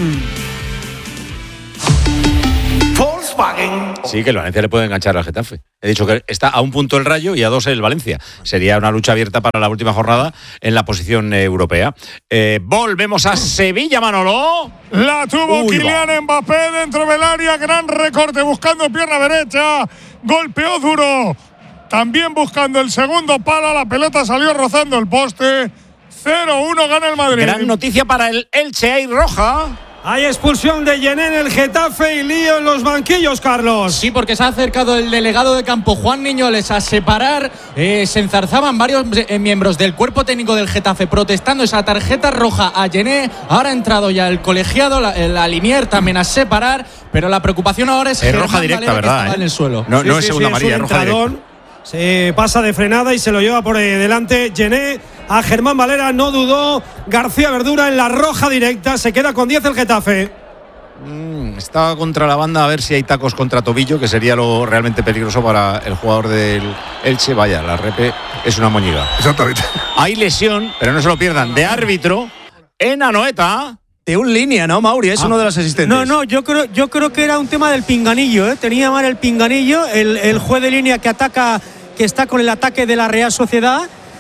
Volkswagen. Sí, que el Valencia le puede enganchar al Getafe. He dicho que está a un punto el Rayo y a dos el Valencia. Sería una lucha abierta para la última jornada en la posición eh, europea. Eh, volvemos a Sevilla, Manolo. La tuvo Uy, Kylian va. Mbappé dentro del área. Gran recorte buscando pierna derecha. Golpeó duro. También buscando el segundo palo. La pelota salió rozando el poste. cero uno gana el Madrid. Gran noticia para el Elche. Hay roja. Hay expulsión de Yené en el Getafe y lío en los banquillos, Carlos. Sí, porque se ha acercado el delegado de campo, Juan Niñoles, a separar. Eh, se enzarzaban varios eh, miembros del cuerpo técnico del Getafe protestando esa tarjeta roja a Yené. Ahora ha entrado ya el colegiado, la, la Linier también a separar. Pero la preocupación ahora es, es roja directa, Valera, ¿verdad? Que estaba ¿eh? en el suelo. No, sí, no sí, es segunda sí, amarilla, es es un roja entradón. directa. Se pasa de frenada y se lo lleva por delante Yené a Germán Valera. No dudó García Verdura en la roja directa. Se queda con diez el Getafe. Mm, está contra la banda a ver si hay tacos contra tobillo, que sería lo realmente peligroso para el jugador del Elche. Vaya, la repe es una moñiga. Exactamente. Hay lesión, pero no se lo pierdan, de árbitro en Anoeta. De un línea, ¿no, Mauri? Es Ah. uno de los asistentes. No, no, yo creo, yo creo que era un tema del pinganillo, ¿eh? Tenía mal el pinganillo, el, el juez de línea que ataca, que está con el ataque de la Real Sociedad.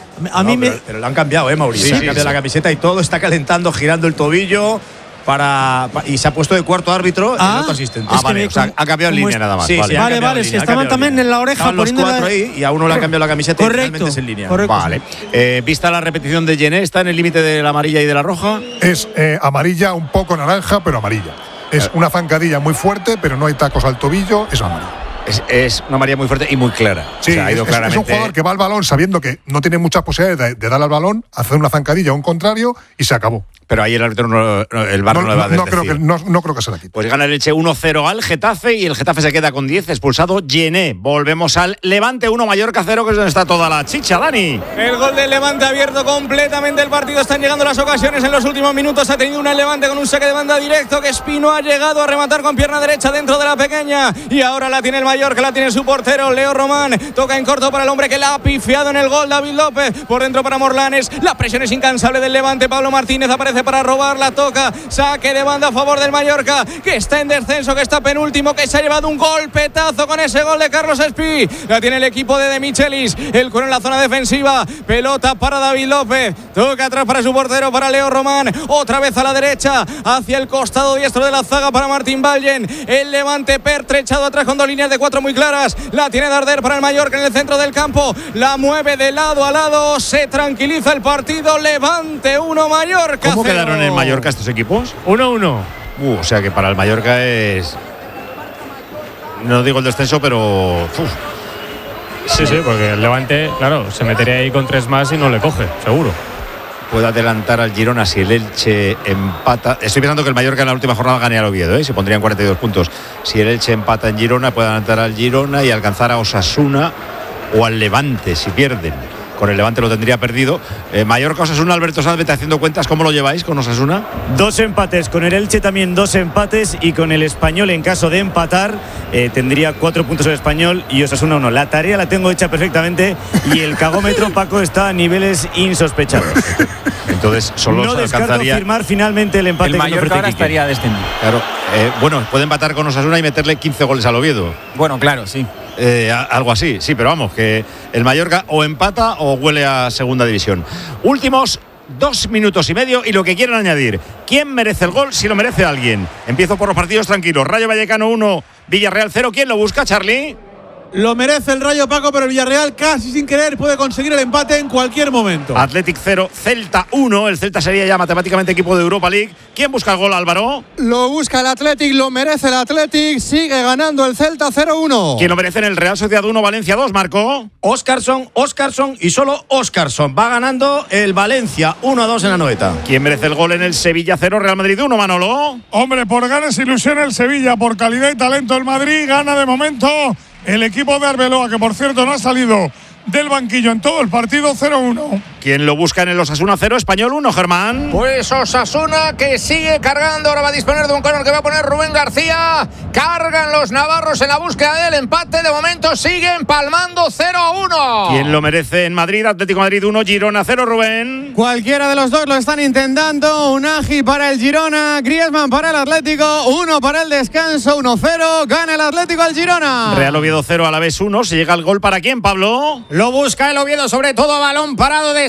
A No, mí pero, me. pero lo han cambiado, ¿eh, Mauri? Sí, Se han sí, cambiado sí. la camiseta y todo, está calentando, girando el tobillo. Para, pa- y se ha puesto de cuarto árbitro Ah, el otro asistente. Ah, Es que vale, me- o sea, ha cambiado en como línea es- nada más. Sí, vale, sí, ha Vale, cambiado vale, de es que línea, ha estaban cambiado de también línea. en la oreja Estaban los poniendo la- cuatro ahí y a uno le han cambiado la camiseta y Correcto, realmente es en línea. correcto. Vale. Eh, vista la repetición de Yené, ¿está en el límite de la amarilla y de la roja? Es eh, amarilla, un poco naranja, pero amarilla. Es una zancadilla muy fuerte, pero no hay tacos al tobillo, es amarilla. Es, es una amarilla muy fuerte y muy clara. Sí, o sea, ha ido es, claramente. es un jugador que va al balón sabiendo que no tiene muchas posibilidades de, de darle al balón, hacer una zancadilla o un contrario y se acabó. Pero ahí el árbitro, no, no, el bar no, No, le va a no, no desdecir. creo que, no, no creo que se la quite. Pues gana el Elche uno cero al Getafe y el Getafe se queda con diez, expulsado Yené. Volvemos al Levante uno, Mallorca cero, que es donde está toda la chicha, Dani. El gol del Levante ha abierto completamente el partido. Están llegando las ocasiones en los últimos minutos. Ha tenido una Levante con un saque de banda directo que Espino ha llegado a rematar con pierna derecha dentro de la pequeña. Y ahora la tiene el Mallorca, la tiene su portero, Leo Román. Toca en corto para el hombre que la ha pifiado en el gol, David López. Por dentro para Morlanes. La presión es incansable del Levante. Pablo Martínez aparece para robar, la toca. Saque de banda a favor del Mallorca, que está en descenso, que está penúltimo, que se ha llevado un golpetazo con ese gol de Carlos Espí. La tiene el equipo de De Michelis. El cuero en la zona defensiva. Pelota para David López. Toca atrás para su portero, para Leo Román. Otra vez a la derecha, hacia el costado diestro de la zaga para Martín Vallen. El Levante pertrechado atrás con dos líneas de cuatro muy claras. La tiene Darder para el Mallorca en el centro del campo. La mueve de lado a lado. Se tranquiliza el partido. Levante uno, Mallorca ¿Cómo cero. quedaron en Mallorca estos equipos? uno uno. Uh, o sea que para el Mallorca es. No digo el descenso, pero. Uf. Sí, sí, porque el Levante, claro, se metería ahí con tres más y no le coge, seguro. Puede adelantar al Girona si el Elche empata. Estoy pensando que el Mallorca en la última jornada gane al Oviedo, ¿eh? Se pondrían cuarenta y dos puntos. Si el Elche empata en Girona, puede adelantar al Girona y alcanzar a Osasuna o al Levante si pierden. con el Levante lo tendría perdido. Eh, Mallorca, Osasuna, Alberto Sanz, vete haciendo cuentas, ¿cómo lo lleváis con Osasuna? Dos empates, con el Elche también dos empates y con el Español en caso de empatar eh, tendría cuatro puntos el Español y Osasuna uno. La tarea la tengo hecha perfectamente y el cagómetro, Paco, está a niveles insospechados. Entonces solo no se descarto alcanzaría firmar finalmente el empate. El Mallorca ahora estaría descendido. Claro, eh, bueno, puede empatar con Osasuna y meterle quince goles al Oviedo. Bueno, claro, sí. Eh, a, algo así, sí, pero vamos, que el Mallorca o empata o huele a segunda división. Últimos dos minutos y medio y lo que quieran añadir. ¿Quién merece el gol? Si lo merece alguien. Empiezo por los partidos tranquilos. Rayo Vallecano uno, Villarreal cero. ¿Quién lo busca, Charlie? Lo merece el Rayo, Paco, pero el Villarreal casi sin querer puede conseguir el empate en cualquier momento. Athletic cero, Celta uno. El Celta sería ya matemáticamente equipo de Europa League. ¿Quién busca el gol, Álvaro? Lo busca el Athletic, lo merece el Athletic. Sigue ganando el Celta cero uno. ¿Quién lo merece en el Real Sociedad uno, Valencia dos, Marco? Óscarson, Óscarson y solo Óscarson. Va ganando el Valencia uno a dos en la noveta. ¿Quién merece el gol en el Sevilla cero, Real Madrid uno, Manolo? Hombre, por ganas ilusión el Sevilla, por calidad y talento el Madrid. Gana de momento el equipo de Arbeloa, que por cierto no ha salido del banquillo en todo el partido. Cero uno. ¿Quién lo busca en el Osasuna cero, Español uno, Germán? Pues Osasuna, que sigue cargando. Ahora va a disponer de un córner que va a poner Rubén García. Cargan los navarros en la búsqueda del empate. De momento siguen palmando cero a uno. ¿Quién lo merece en Madrid? Atlético de Madrid uno, Girona cero, Rubén. Cualquiera de los dos lo están intentando. Unagi para el Girona, Griezmann para el Atlético, uno para el descanso, uno cero. Gana el Atlético al Girona. Real Oviedo cero, Alavés uno. Se llega el gol para quién, Pablo. Lo busca el Oviedo, sobre todo balón parado de